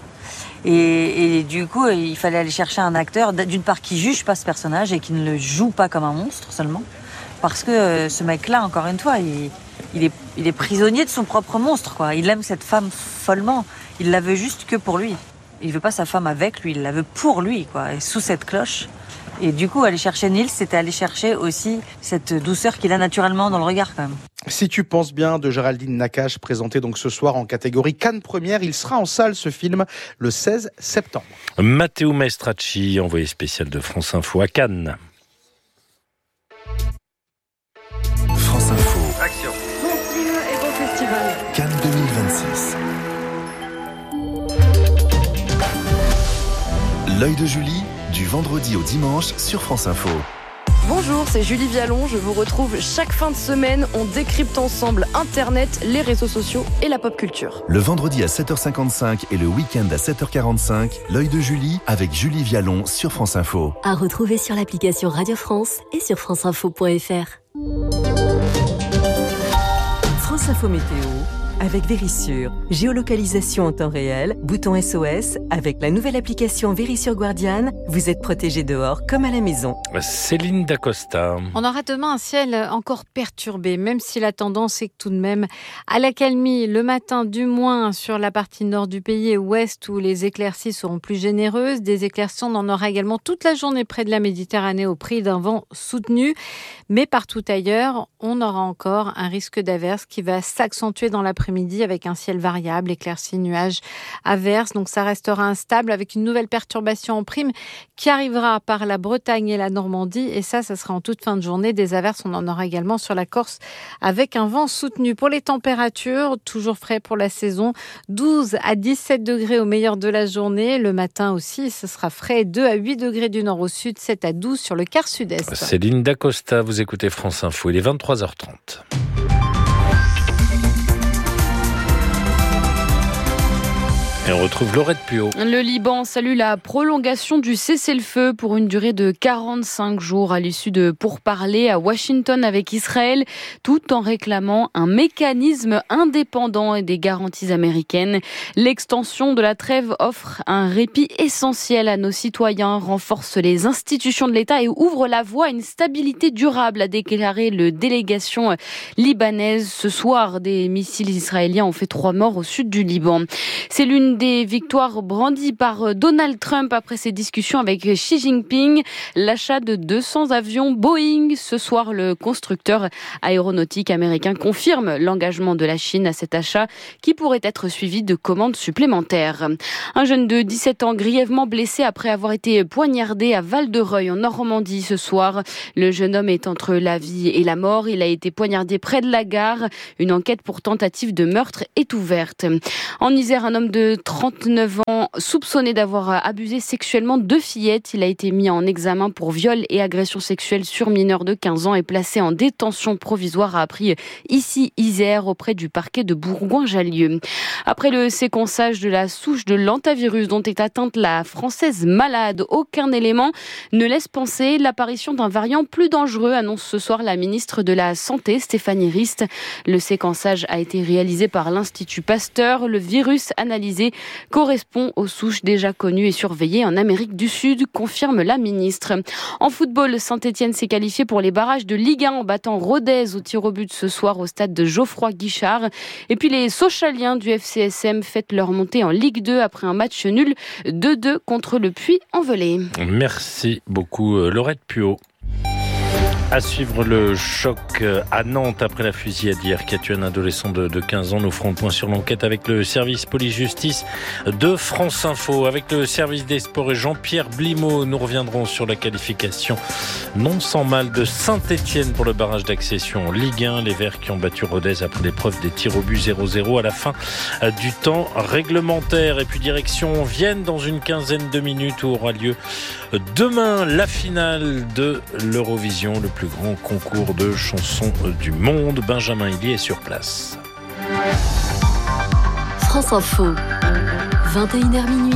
Et du coup, il fallait aller chercher un acteur, d'une part, qui juge pas ce personnage et qui ne le joue pas comme un monstre seulement, parce que ce mec-là, encore une fois, il est prisonnier de son propre monstre, quoi. Il aime cette femme follement. Il la veut juste que pour lui. Il veut pas sa femme avec lui, il la veut pour lui, quoi. Et sous cette cloche. Et du coup, aller chercher Nils, c'était aller chercher aussi cette douceur qu'il a naturellement dans le regard, quand même. Si tu penses bien, de Géraldine Nakache, présenté donc ce soir en catégorie Cannes Première. Il sera en salle, ce film, le 16 septembre. Matteo Maestracci, envoyé spécial de France Info à Cannes. France Info. Action. Bon film et bon festival. Cannes 2026. L'œil de Julie, du vendredi au dimanche sur France Info. Bonjour, c'est Julie Vialon. Je vous retrouve chaque fin de semaine. On décrypte ensemble Internet, les réseaux sociaux et la pop culture. Le vendredi à 7h55 et le week-end à 7h45, l'œil de Julie avec Julie Vialon sur France Info. À retrouver sur l'application Radio France et sur franceinfo.fr. France Info Météo avec Vérissure. Géolocalisation en temps réel, bouton SOS. Avec la nouvelle application Vérissure Guardiane, vous êtes protégé dehors comme à la maison. Céline Dacosta. On aura demain un ciel encore perturbé, même si la tendance est tout de même à l'accalmie. Le matin, du moins sur la partie nord du pays et ouest où les éclaircies seront plus généreuses. Des éclaircies, on en aura également toute la journée près de la Méditerranée au prix d'un vent soutenu. Mais partout ailleurs, on aura encore un risque d'averse qui va s'accentuer dans l'après-midi avec un ciel variable, éclaircies, nuages, averses. Donc ça restera instable avec une nouvelle perturbation en prime qui arrivera par la Bretagne et la Normandie. Et ça sera en toute fin de journée. Des averses, on en aura également sur la Corse avec un vent soutenu. Pour les températures, toujours frais pour la saison, 12 à 17 degrés au meilleur de la journée. Le matin aussi, ce sera frais, 2 à 8 degrés du nord au sud, 7 à 12 sur le quart sud-est. Céline Dacosta, vous écoutez France Info, il est 23h30. Et on retrouve Laurette Puot. Le Liban salue la prolongation du cessez-le-feu pour une durée de 45 jours à l'issue de pourparlers à Washington avec Israël, tout en réclamant un mécanisme indépendant et des garanties américaines. L'extension de la trêve offre un répit essentiel à nos citoyens, renforce les institutions de l'État et ouvre la voie à une stabilité durable, a déclaré le délégation libanaise. Ce soir, des missiles israéliens ont fait 3 morts au sud du Liban. C'est l'une des victoires brandies par Donald Trump après ses discussions avec Xi Jinping. L'achat de 200 avions Boeing. Ce soir, le constructeur aéronautique américain confirme l'engagement de la Chine à cet achat qui pourrait être suivi de commandes supplémentaires. Un jeune de 17 ans grièvement blessé après avoir été poignardé à Val-de-Reuil en Normandie ce soir. Le jeune homme est entre la vie et la mort. Il a été poignardé près de la gare. Une enquête pour tentative de meurtre est ouverte. En Isère, un homme de 39 ans soupçonné d'avoir abusé sexuellement 2 fillettes. Il a été mis en examen pour viol et agression sexuelle sur mineur de 15 ans et placé en détention provisoire, a appris ici Isère auprès du parquet de Bourgoin-Jallieu. Après le séquençage de la souche de l'hantavirus dont est atteinte la Française malade, aucun élément ne laisse penser l'apparition d'un variant plus dangereux, annonce ce soir la ministre de la Santé, Stéphanie Rist. Le séquençage a été réalisé par l'Institut Pasteur. Le virus analysé correspond aux souches déjà connues et surveillées en Amérique du Sud, confirme la ministre. En football, Saint-Etienne s'est qualifié pour les barrages de Ligue 1 en battant Rodez au tir au but ce soir au stade de Geoffroy-Guichard. Et puis les Sochaliens du FCSM fêtent leur montée en Ligue 2 après un match nul 2-2 contre le Puy-en-Velay. Merci beaucoup Laurette Puot. À suivre le choc à Nantes après la fusillade hier qui a tué un adolescent de 15 ans. Nous ferons le point sur l'enquête avec le service police-justice de France Info. Avec le service des sports et Jean-Pierre Blimaud, nous reviendrons sur la qualification non sans mal de Saint-Etienne pour le barrage d'accession en Ligue 1. Les Verts qui ont battu Rodez après l'épreuve des tirs au but 0-0 à la fin du temps réglementaire. Et puis direction Vienne dans une quinzaine de minutes où aura lieu demain la finale de l'Eurovision, le plus grand concours de chansons du monde. Benjamin Hillier est sur place. France Info, 21h minuit.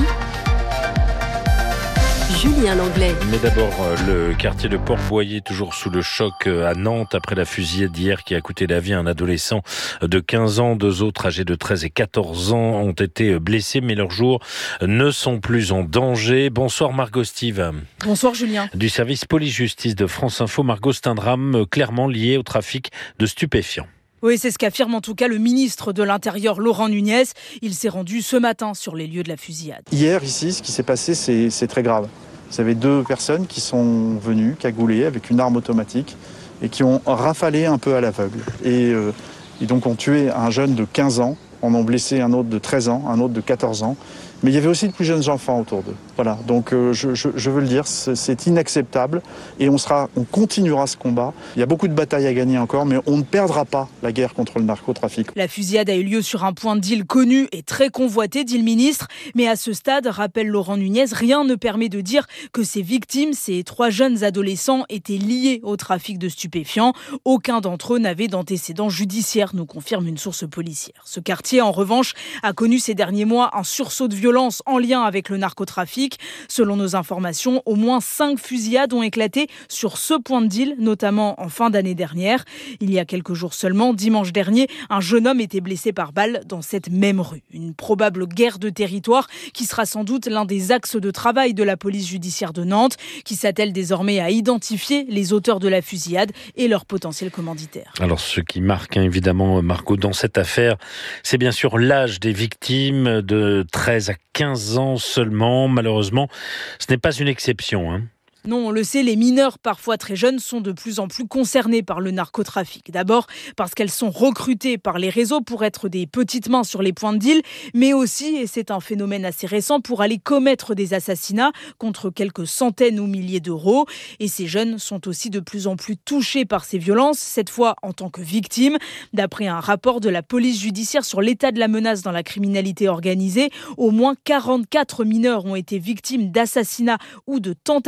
Julien Langlais. Mais d'abord, le quartier de Port-Boyer, toujours sous le choc à Nantes, après la fusillade d'hier qui a coûté la vie à un adolescent de 15 ans. 2 autres âgés de 13 et 14 ans ont été blessés, mais leurs jours ne sont plus en danger. Bonsoir Margot Steve. Bonsoir Julien. Du service police-justice de France Info. Margot, c'est un drame clairement lié au trafic de stupéfiants. Oui, c'est ce qu'affirme en tout cas le ministre de l'Intérieur, Laurent Nunez. Il s'est rendu ce matin sur les lieux de la fusillade. Hier, ici, ce qui s'est passé, c'est très grave. Vous avez 2 personnes qui sont venues cagoulées avec une arme automatique et qui ont rafalé un peu à l'aveugle. Et donc ont tué un jeune de 15 ans, en ont blessé un autre de 13 ans, un autre de 14 ans. Mais il y avait aussi de plus jeunes enfants autour d'eux. Voilà, donc je veux le dire, c'est inacceptable et on continuera ce combat. Il y a beaucoup de batailles à gagner encore, mais on ne perdra pas la guerre contre le narcotrafic. La fusillade a eu lieu sur un point de deal connu et très convoité, dit le ministre. Mais à ce stade, rappelle Laurent Nunez, rien ne permet de dire que ces victimes, ces 3 jeunes adolescents, étaient liés au trafic de stupéfiants. Aucun d'entre eux n'avait d'antécédents judiciaires, nous confirme une source policière. Ce quartier, en revanche, a connu ces derniers mois un sursaut de violence en lien avec le narcotrafic. Selon nos informations, au moins 5 fusillades ont éclaté sur ce point de deal, notamment en fin d'année dernière. Il y a quelques jours seulement, dimanche dernier, un jeune homme était blessé par balle dans cette même rue. Une probable guerre de territoire qui sera sans doute l'un des axes de travail de la police judiciaire de Nantes, qui s'attelle désormais à identifier les auteurs de la fusillade et leurs potentiels commanditaires. Alors ce qui marque évidemment, Margot, dans cette affaire, c'est bien sûr l'âge des victimes, de 13 à 15 ans seulement. Malheureusement, ce n'est pas une exception. Non, on le sait, les mineurs, parfois très jeunes, sont de plus en plus concernés par le narcotrafic. D'abord parce qu'elles sont recrutées par les réseaux pour être des petites mains sur les points de deal, mais aussi, et c'est un phénomène assez récent, pour aller commettre des assassinats contre quelques centaines ou milliers d'euros. Et ces jeunes sont aussi de plus en plus touchés par ces violences, cette fois en tant que victimes. D'après un rapport de la police judiciaire sur l'état de la menace dans la criminalité organisée, au moins 44 mineurs ont été victimes d'assassinats ou de tentatives d'assassinat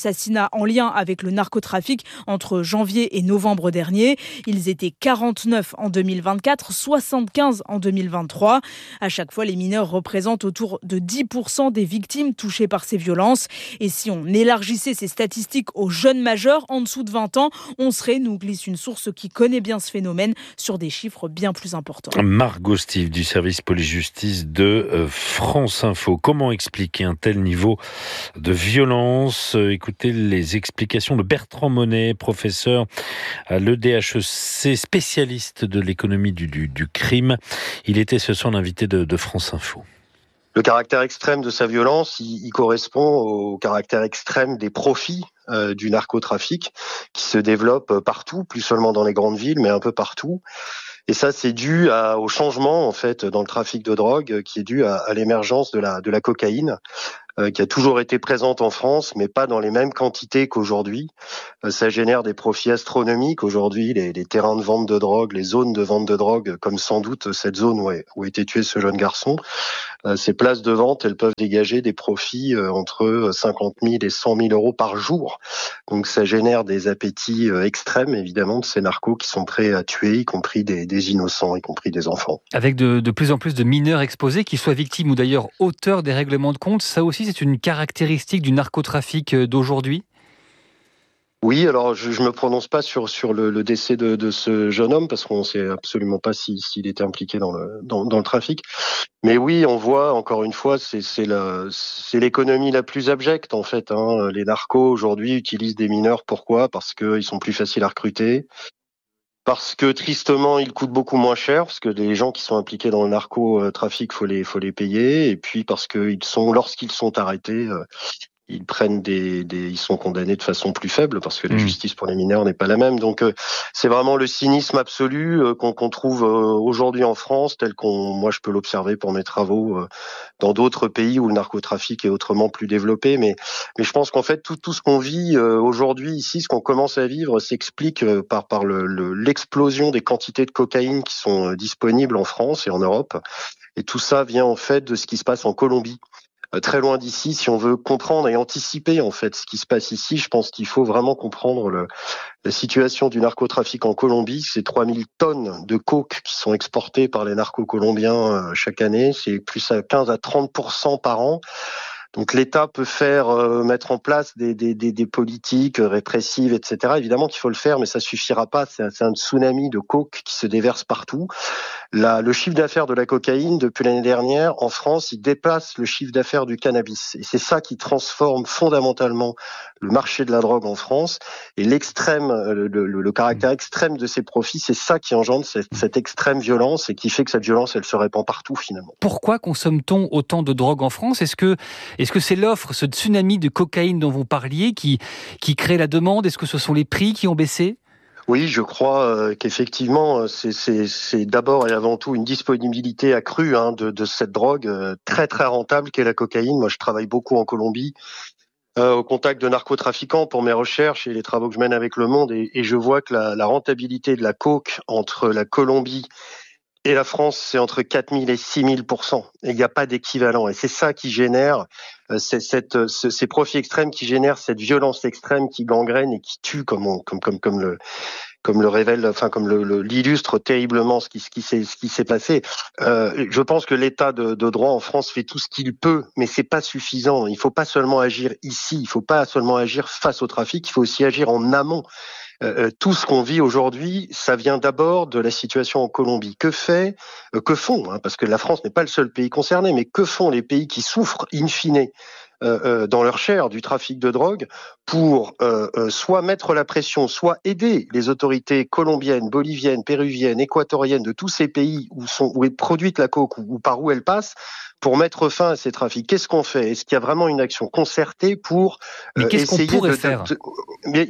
assassinats en lien avec le narcotrafic entre janvier et novembre dernier. Ils étaient 49 en 2024, 75 en 2023. À chaque fois, les mineurs représentent autour de 10% des victimes touchées par ces violences. Et si on élargissait ces statistiques aux jeunes majeurs en dessous de 20 ans, on serait, nous glisse une source qui connaît bien ce phénomène, sur des chiffres bien plus importants. Margot Stive du service police-justice de France Info. Comment expliquer un tel niveau de violence ? Écoutez les explications de Bertrand Monet, professeur à l'EDHEC, spécialiste de l'économie du crime. Il était ce soir l'invité de France Info. Le caractère extrême de sa violence, il correspond au caractère extrême des profits du narcotrafic qui se développe partout, plus seulement dans les grandes villes, mais un peu partout. Et ça, c'est dû au changement en fait dans le trafic de drogue, qui est dû à l'émergence de la cocaïne, qui a toujours été présente en France, mais pas dans les mêmes quantités qu'aujourd'hui. Ça génère des profits astronomiques. Aujourd'hui, les terrains de vente de drogue, les zones de vente de drogue, comme sans doute cette zone où a été tué ce jeune garçon, ces places de vente, elles peuvent dégager des profits entre 50 000 et 100 000 euros par jour. Donc ça génère des appétits extrêmes, évidemment, de ces narcos qui sont prêts à tuer, y compris des innocents, y compris des enfants. Avec de plus en plus de mineurs exposés, qu'ils soient victimes ou d'ailleurs auteurs des règlements de compte, ça aussi c'est une caractéristique du narcotrafic d'aujourd'hui ? Oui, alors je me prononce pas sur le décès de ce jeune homme parce qu'on ne sait absolument pas s'il était impliqué dans le trafic. Mais oui, on voit encore une fois, c'est l'économie la plus abjecte en fait. Les narcos aujourd'hui utilisent des mineurs. Pourquoi ? Parce qu'ils sont plus faciles à recruter. Parce que tristement, ils coûtent beaucoup moins cher, parce que les gens qui sont impliqués dans le narcotrafic, faut les payer, et puis parce que lorsqu'ils sont arrêtés, ils prennent ils sont condamnés de façon plus faible, parce que la justice pour les mineurs n'est pas la même. Donc c'est vraiment le cynisme absolu qu'on trouve aujourd'hui en France, tel moi je peux l'observer pour mes travaux dans d'autres pays où le narcotrafic est autrement plus développé. Mais je pense qu'en fait tout ce qu'on vit aujourd'hui ici, ce qu'on commence à vivre, s'explique par l'explosion des quantités de cocaïne qui sont disponibles en France et en Europe. Et tout ça vient en fait de ce qui se passe en Colombie. Très loin d'ici, si on veut comprendre et anticiper en fait ce qui se passe ici, je pense qu'il faut vraiment comprendre la situation du narcotrafic en Colombie. C'est 3000 tonnes de coke qui sont exportées par les narcos colombiens chaque année. C'est plus à 15 à 30% par an. Donc l'État peut mettre en place des politiques répressives, etc. Évidemment qu'il faut le faire, mais ça suffira pas. C'est un tsunami de coke qui se déverse partout. Le chiffre d'affaires de la cocaïne, depuis l'année dernière, en France, il dépasse le chiffre d'affaires du cannabis. Et c'est ça qui transforme fondamentalement le marché de la drogue en France. Et le caractère extrême de ces profits, c'est ça qui engendre cette extrême violence et qui fait que cette violence, elle se répand partout finalement. Pourquoi consomme-t-on autant de drogue en France ? Est-ce que c'est l'offre, ce tsunami de cocaïne dont vous parliez, qui crée la demande ? Est-ce que ce sont les prix qui ont baissé ? Oui, je crois qu'effectivement, c'est d'abord et avant tout une disponibilité accrue de cette drogue très très rentable qu'est la cocaïne. Moi, je travaille beaucoup en Colombie, au contact de narcotrafiquants pour mes recherches et les travaux que je mène avec Le Monde, et je vois que la rentabilité de la coke entre la Colombie et la France, c'est entre 4000 et 6000%. Et il n'y a pas d'équivalent. Et c'est ça qui génère ces profits extrêmes, qui génèrent cette violence extrême qui gangrène et qui tue, comme le révèle, enfin comme l'illustre terriblement ce qui s'est passé. Je pense que l'État de droit en France fait tout ce qu'il peut, mais c'est pas suffisant. Il faut pas seulement agir ici, il faut pas seulement agir face au trafic, il faut aussi agir en amont. Tout ce qu'on vit aujourd'hui, ça vient d'abord de la situation en Colombie. Que font, parce que la France n'est pas le seul pays concerné, mais que font les pays qui souffrent in fine dans leur chair du trafic de drogue pour soit mettre la pression, soit aider les autorités colombiennes, boliviennes, péruviennes, équatoriennes de tous ces pays où est produite la coke ou par où elle passe, pour mettre fin à ces trafics? Qu'est-ce qu'on fait? Est-ce qu'il y a vraiment une action concertée pour essayer qu'on pourrait faire Mais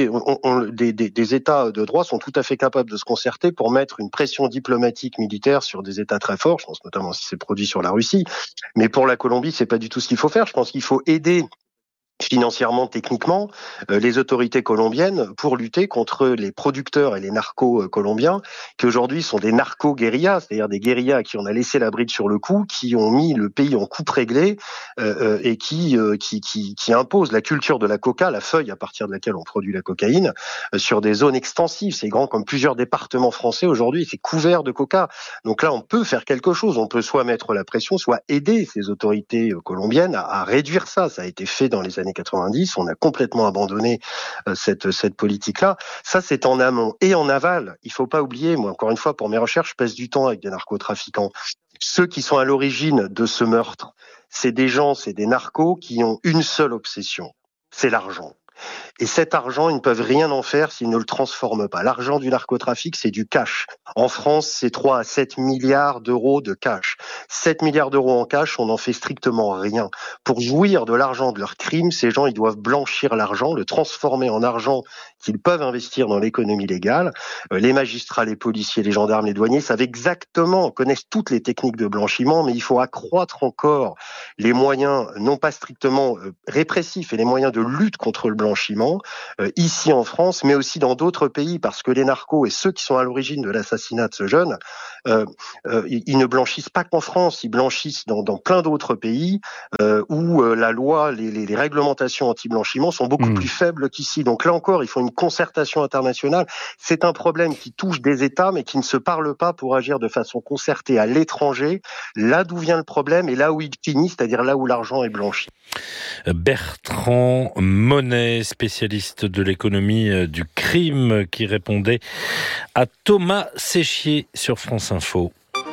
des États de droit sont tout à fait capables de se concerter pour mettre une pression diplomatique, militaire sur des États très forts. Je pense notamment si c'est produit sur la Russie. Mais pour la Colombie, c'est pas du tout ce qu'il faut faire. Je pense qu'il faut aider financièrement, techniquement, les autorités colombiennes pour lutter contre les producteurs et les narcos colombiens, qui aujourd'hui sont des narco-guérillas, c'est-à-dire des guérillas qui on a laissé la bride sur le cou, qui ont mis le pays en coupe réglée et qui imposent la culture de la coca, la feuille à partir de laquelle on produit la cocaïne, sur des zones extensives. C'est grand comme plusieurs départements français aujourd'hui, c'est couvert de coca. Donc là, on peut faire quelque chose. On peut soit mettre la pression, soit aider ces autorités colombiennes à réduire ça. Ça a été fait dans les années 90, on a complètement abandonné cette politique-là. Ça, c'est en amont. Et en aval, il faut pas oublier, moi, encore une fois, pour mes recherches, je passe du temps avec des narcotrafiquants. Ceux qui sont à l'origine de ce meurtre, c'est des narcos qui ont une seule obsession, c'est l'argent. Et cet argent, ils ne peuvent rien en faire s'ils ne le transforment pas. L'argent du narcotrafic, c'est du cash. En France, c'est 3 à 7 milliards d'euros de cash. 7 milliards d'euros en cash, on n'en fait strictement rien. Pour jouir de l'argent de leur crime, ces gens, ils doivent blanchir l'argent, le transformer en argent qu'ils peuvent investir dans l'économie légale. Les magistrats, les policiers, les gendarmes, les douaniers savent exactement, connaissent toutes les techniques de blanchiment, mais il faut accroître encore les moyens, non pas strictement répressifs, et les moyens de lutte contre le blanchiment, ici en France, mais aussi dans d'autres pays, parce que les narcos et ceux qui sont à l'origine de l'assassinat de ce jeune, ils ne blanchissent pas qu'en France, ils blanchissent dans plein d'autres pays où la loi, les réglementations anti-blanchiment sont beaucoup plus faibles qu'ici. Donc là encore, il faut une concertation internationale. C'est un problème qui touche des États, mais qui ne se parlent pas pour agir de façon concertée à l'étranger, là d'où vient le problème et là où il finit, c'est-à-dire là où l'argent est blanchi. Bertrand Monet, spécialiste de l'économie du crime, qui répondait à Thomas Séchier sur France Info.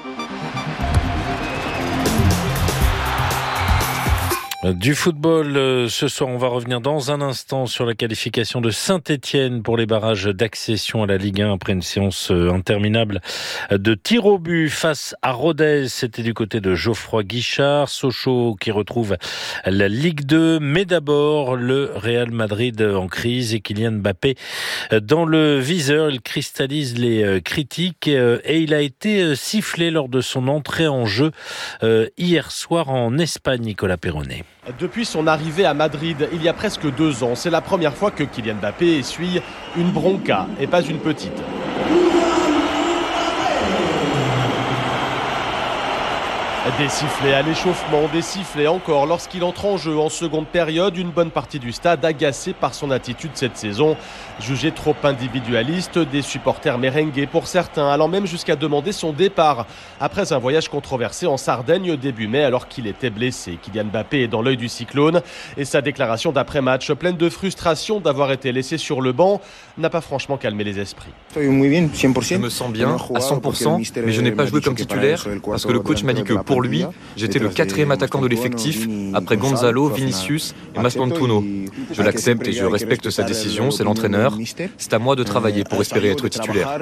Du football, ce soir, on va revenir dans un instant sur la qualification de Saint-Étienne pour les barrages d'accession à la Ligue 1 après une séance interminable de tirs au but face à Rodez. C'était du côté de Geoffroy Guichard. Sochaux qui retrouve la Ligue 2. Mais d'abord, le Real Madrid en crise et Kylian Mbappé dans le viseur. Il cristallise les critiques et il a été sifflé lors de son entrée en jeu hier soir en Espagne, Nicolas Perronnet. Depuis son arrivée à Madrid, il y a presque 2 ans, c'est la première fois que Kylian Mbappé essuie une bronca, et pas une petite. Des sifflets à l'échauffement, des sifflets encore lorsqu'il entre en jeu en seconde période. Une bonne partie du stade agacée par son attitude cette saison, jugée trop individualiste, des supporters merengués pour certains, allant même jusqu'à demander son départ après un voyage controversé en Sardaigne début mai alors qu'il était blessé. Kylian Mbappé est dans l'œil du cyclone et sa déclaration d'après-match pleine de frustration d'avoir été laissé sur le banc n'a pas franchement calmé les esprits. Je me sens bien à 100%, mais je n'ai pas joué comme titulaire parce que le coach m'a dit que pour lui, j'étais le 4e attaquant de l'effectif, après Gonzalo, Vinicius et Maspantuno. Je l'accepte et je respecte sa décision, c'est l'entraîneur. C'est à moi de travailler pour espérer être titulaire.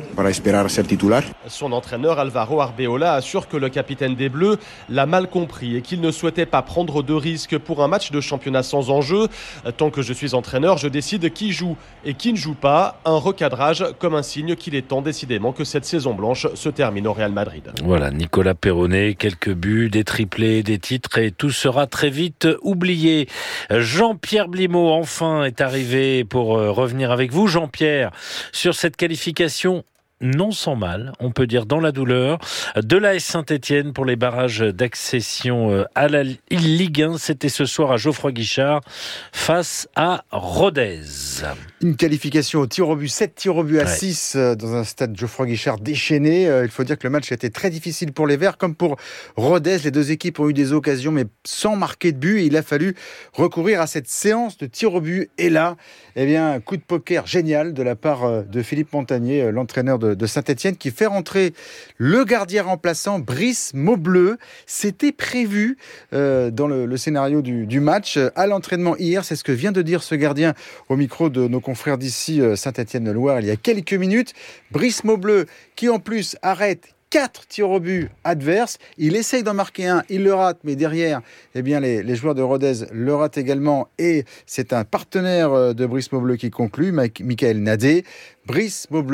Son entraîneur Alvaro Arbeola assure que le capitaine des Bleus l'a mal compris et qu'il ne souhaitait pas prendre de risques pour un match de championnat sans enjeu. Tant que je suis entraîneur, je décide qui joue et qui ne joue pas. Un recadrage comme un signe qu'il est temps décidément que cette saison blanche se termine au Real Madrid. Voilà, Nicolas Perronnet, quelques buts, des triplés, des titres et tout sera très vite oublié. Jean-Pierre Blimaud, enfin, est arrivé pour revenir avec vous. Jean-Pierre, sur cette qualification non sans mal, on peut dire dans la douleur, de l'AS Saint-Étienne pour les barrages d'accession à la Ligue 1. C'était ce soir à Geoffroy Guichard face à Rodez. Une qualification au tir au but, 7 tirs au but à 6 dans un stade Geoffroy Guichard déchaîné. Il faut dire que le match a été très difficile pour les Verts comme pour Rodez. Les deux équipes ont eu des occasions mais sans marquer de but. Et il a fallu recourir à cette séance de tir au but. Et là, eh bien, un coup de poker génial de la part de Philippe Montagnier, l'entraîneur de Saint-Étienne, qui fait rentrer le gardien remplaçant Brice Maubleu. C'était prévu dans le scénario du match à l'entraînement hier. C'est ce que vient de dire ce gardien au micro de nos confrères d'ici Saint-Étienne-Loire il y a quelques minutes. Brice Maubleu qui en plus arrête 4 tirs au but adverses. Il essaye d'en marquer un, il le rate, mais derrière, eh bien, les joueurs de Rodez le ratent également. Et c'est un partenaire de Brice Maubleu qui conclut, Michael Nadé. Brice Maubleu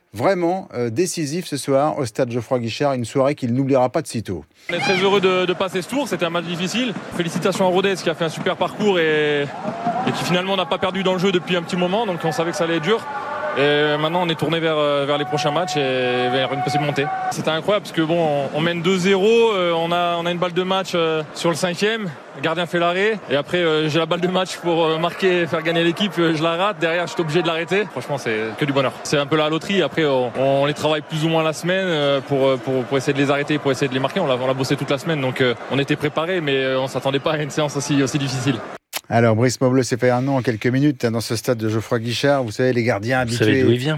vraiment décisif ce soir au stade Geoffroy Guichard, une soirée qu'il n'oubliera pas de sitôt. On est très heureux de passer ce tour, c'était un match difficile. Félicitations à Rodez qui a fait un super parcours et qui finalement n'a pas perdu dans le jeu depuis un petit moment, donc on savait que ça allait être dur. Et maintenant on est tourné vers les prochains matchs et vers une possible montée. C'était incroyable parce que on mène 2-0, on a une balle de match sur le 5e, le gardien fait l'arrêt et après j'ai la balle de match pour marquer, faire gagner l'équipe, je la rate, derrière je suis obligé de l'arrêter. Franchement c'est que du bonheur. C'est un peu la loterie, après on les travaille plus ou moins la semaine pour essayer de les arrêter, pour essayer de les marquer. On l'a bossé toute la semaine donc on était préparés mais on s'attendait pas à une séance aussi difficile. Alors, Brice Maubleu s'est fait un nom en quelques minutes dans ce stade de Geoffroy Guichard. Vous savez, les gardiens habitués... Vous savez d'où il vient ?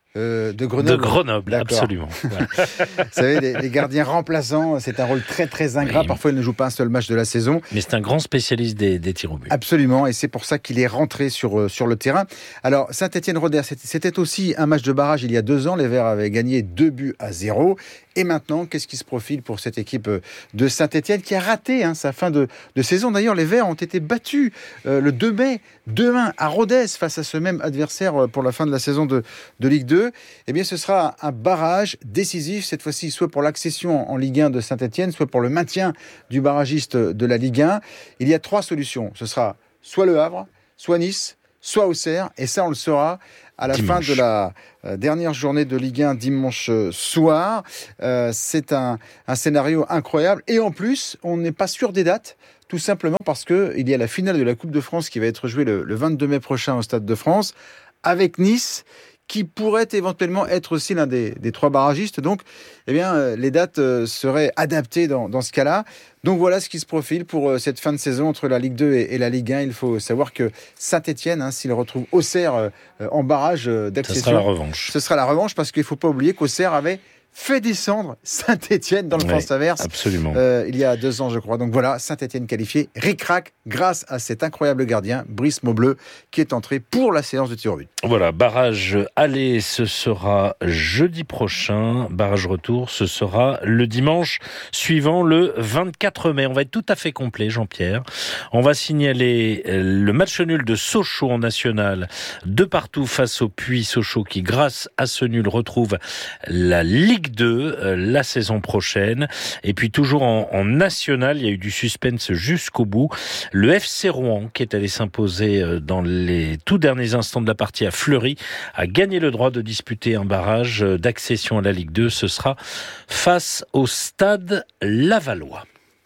De Grenoble. De Grenoble, absolument. Voilà. Vous savez, les gardiens remplaçants, c'est un rôle très très ingrat. Oui. Parfois, il ne joue pas un seul match de la saison. Mais c'est un grand spécialiste des tirs au but. Absolument, et c'est pour ça qu'il est rentré sur le terrain. Alors, Saint-Étienne-Rodez, c'était aussi un match de barrage il y a 2 ans. Les Verts avaient gagné 2-0. Et maintenant, qu'est-ce qui se profile pour cette équipe de Saint-Étienne qui a raté sa fin de saison? D'ailleurs, les Verts ont été battus le 2 mai, 2-1 à Rodez face à ce même adversaire pour la fin de la saison de Ligue 2. Eh bien, ce sera un barrage décisif, cette fois-ci, soit pour l'accession en Ligue 1 de Saint-Étienne, soit pour le maintien du barragiste de la Ligue 1. Il y a 3 solutions. Ce sera soit Le Havre, soit Nice, soit Auxerre. Et ça, on le saura à la fin de la dernière journée de Ligue 1 dimanche soir. C'est un scénario incroyable. Et en plus, on n'est pas sûr des dates, tout simplement parce qu'il y a la finale de la Coupe de France qui va être jouée le 22 mai prochain au Stade de France, avec Nice, qui pourrait éventuellement être aussi l'un des 3 barragistes. Donc, eh bien, les dates seraient adaptées dans ce cas-là. Donc voilà ce qui se profile pour cette fin de saison entre la Ligue 2 et la Ligue 1. Il faut savoir que Saint-Étienne, s'il retrouve Auxerre en barrage d'accession... Ce sera la revanche. Ce sera la revanche parce qu'il ne faut pas oublier qu'Auxerre avait fait descendre Saint-Étienne dans le France Averse. Absolument. Il y a 2 ans, je crois. Donc voilà, Saint-Étienne qualifié, ric-rac, grâce à cet incroyable gardien, Brice Maubleu, qui est entré pour la séance de tir au but. Voilà, barrage aller, ce sera jeudi prochain. Barrage retour, ce sera le dimanche suivant, le 24 mai. On va être tout à fait complet, Jean-Pierre. On va signaler le match nul de Sochaux en national, 2-2 face au Puy Sochaux, qui, grâce à ce nul, retrouve la Ligue 2 la saison prochaine. Et puis toujours en national, il y a eu du suspense jusqu'au bout. Le FC Rouen, qui est allé s'imposer dans les tout derniers instants de la partie à Fleury, a gagné le droit de disputer un barrage d'accession à la Ligue 2. Ce sera face au Stade Lavallois.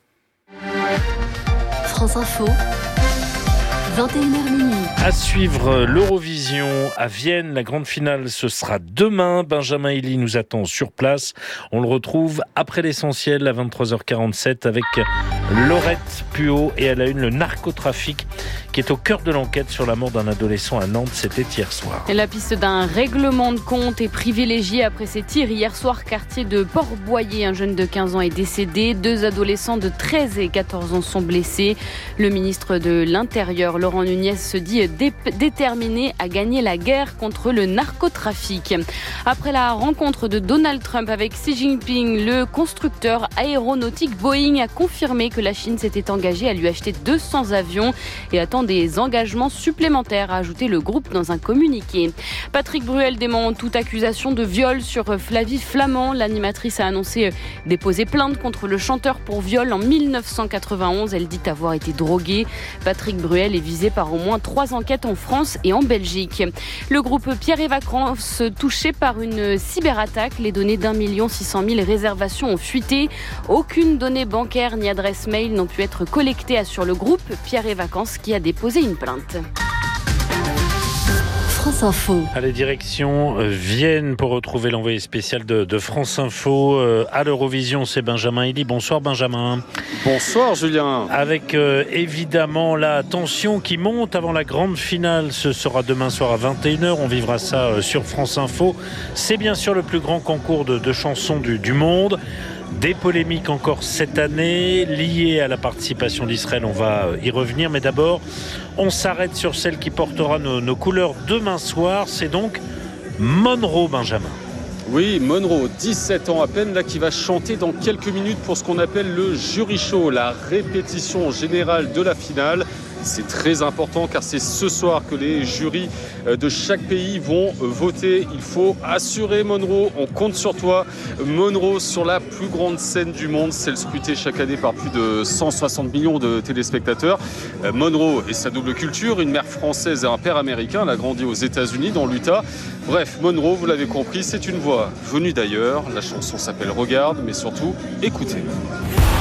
France Info, 21h minuit. À suivre l'Eurovision à Vienne. La grande finale, ce sera demain. Benjamin Elie nous attend sur place. On le retrouve après l'essentiel à 23h47 avec Laurette Puot et à la une le narcotrafic qui est au cœur de l'enquête sur la mort d'un adolescent à Nantes. C'était hier soir. Et la piste d'un règlement de compte est privilégiée après ces tirs. Hier soir, quartier de Port-Boyer, un jeune de 15 ans est décédé. 2 adolescents de 13 et 14 ans sont blessés. Le ministre de l'Intérieur, Laurent Nunez, se dit déterminé à gagner la guerre contre le narcotrafic. Après la rencontre de Donald Trump avec Xi Jinping, le constructeur aéronautique Boeing a confirmé que la Chine s'était engagée à lui acheter 200 avions et attend des engagements supplémentaires, a ajouté le groupe dans un communiqué. Patrick Bruel dément toute accusation de viol sur Flavie Flament. L'animatrice a annoncé déposer plainte contre le chanteur pour viol en 1991. Elle dit avoir été droguée. Patrick Bruel est visé par au moins 3 enquêtes en France et en Belgique. Le groupe Pierre et Vacances touché par une cyberattaque. Les données d'1 600 000 réservations ont fuité. Aucune donnée bancaire ni adresse mail n'ont pu être collectées, assure le groupe Pierre et Vacances qui a déposé une plainte. France Info. Allez, direction Vienne pour retrouver l'envoyé spécial de France Info à l'Eurovision, c'est Benjamin Elie. Bonsoir Benjamin. Bonsoir Julien. Avec évidemment la tension qui monte avant la grande finale, ce sera demain soir à 21h, on vivra ça sur France Info. C'est bien sûr le plus grand concours de chansons du monde. Des polémiques encore cette année liées à la participation d'Israël, on va y revenir. Mais d'abord, on s'arrête sur celle qui portera nos couleurs demain soir. C'est donc Monroe, Benjamin. Oui, Monroe, 17 ans à peine, là, qui va chanter dans quelques minutes pour ce qu'on appelle le jury show, la répétition générale de la finale. C'est très important car c'est ce soir que les jurys de chaque pays vont voter. Il faut assurer Monroe, on compte sur toi. Monroe sur la plus grande scène du monde, celle scrutée chaque année par plus de 160 millions de téléspectateurs. Monroe et sa double culture, une mère française et un père américain. Elle a grandi aux États-Unis, dans l'Utah. Bref, Monroe, vous l'avez compris, c'est une voix venue d'ailleurs. La chanson s'appelle Regarde, mais surtout, écoutez.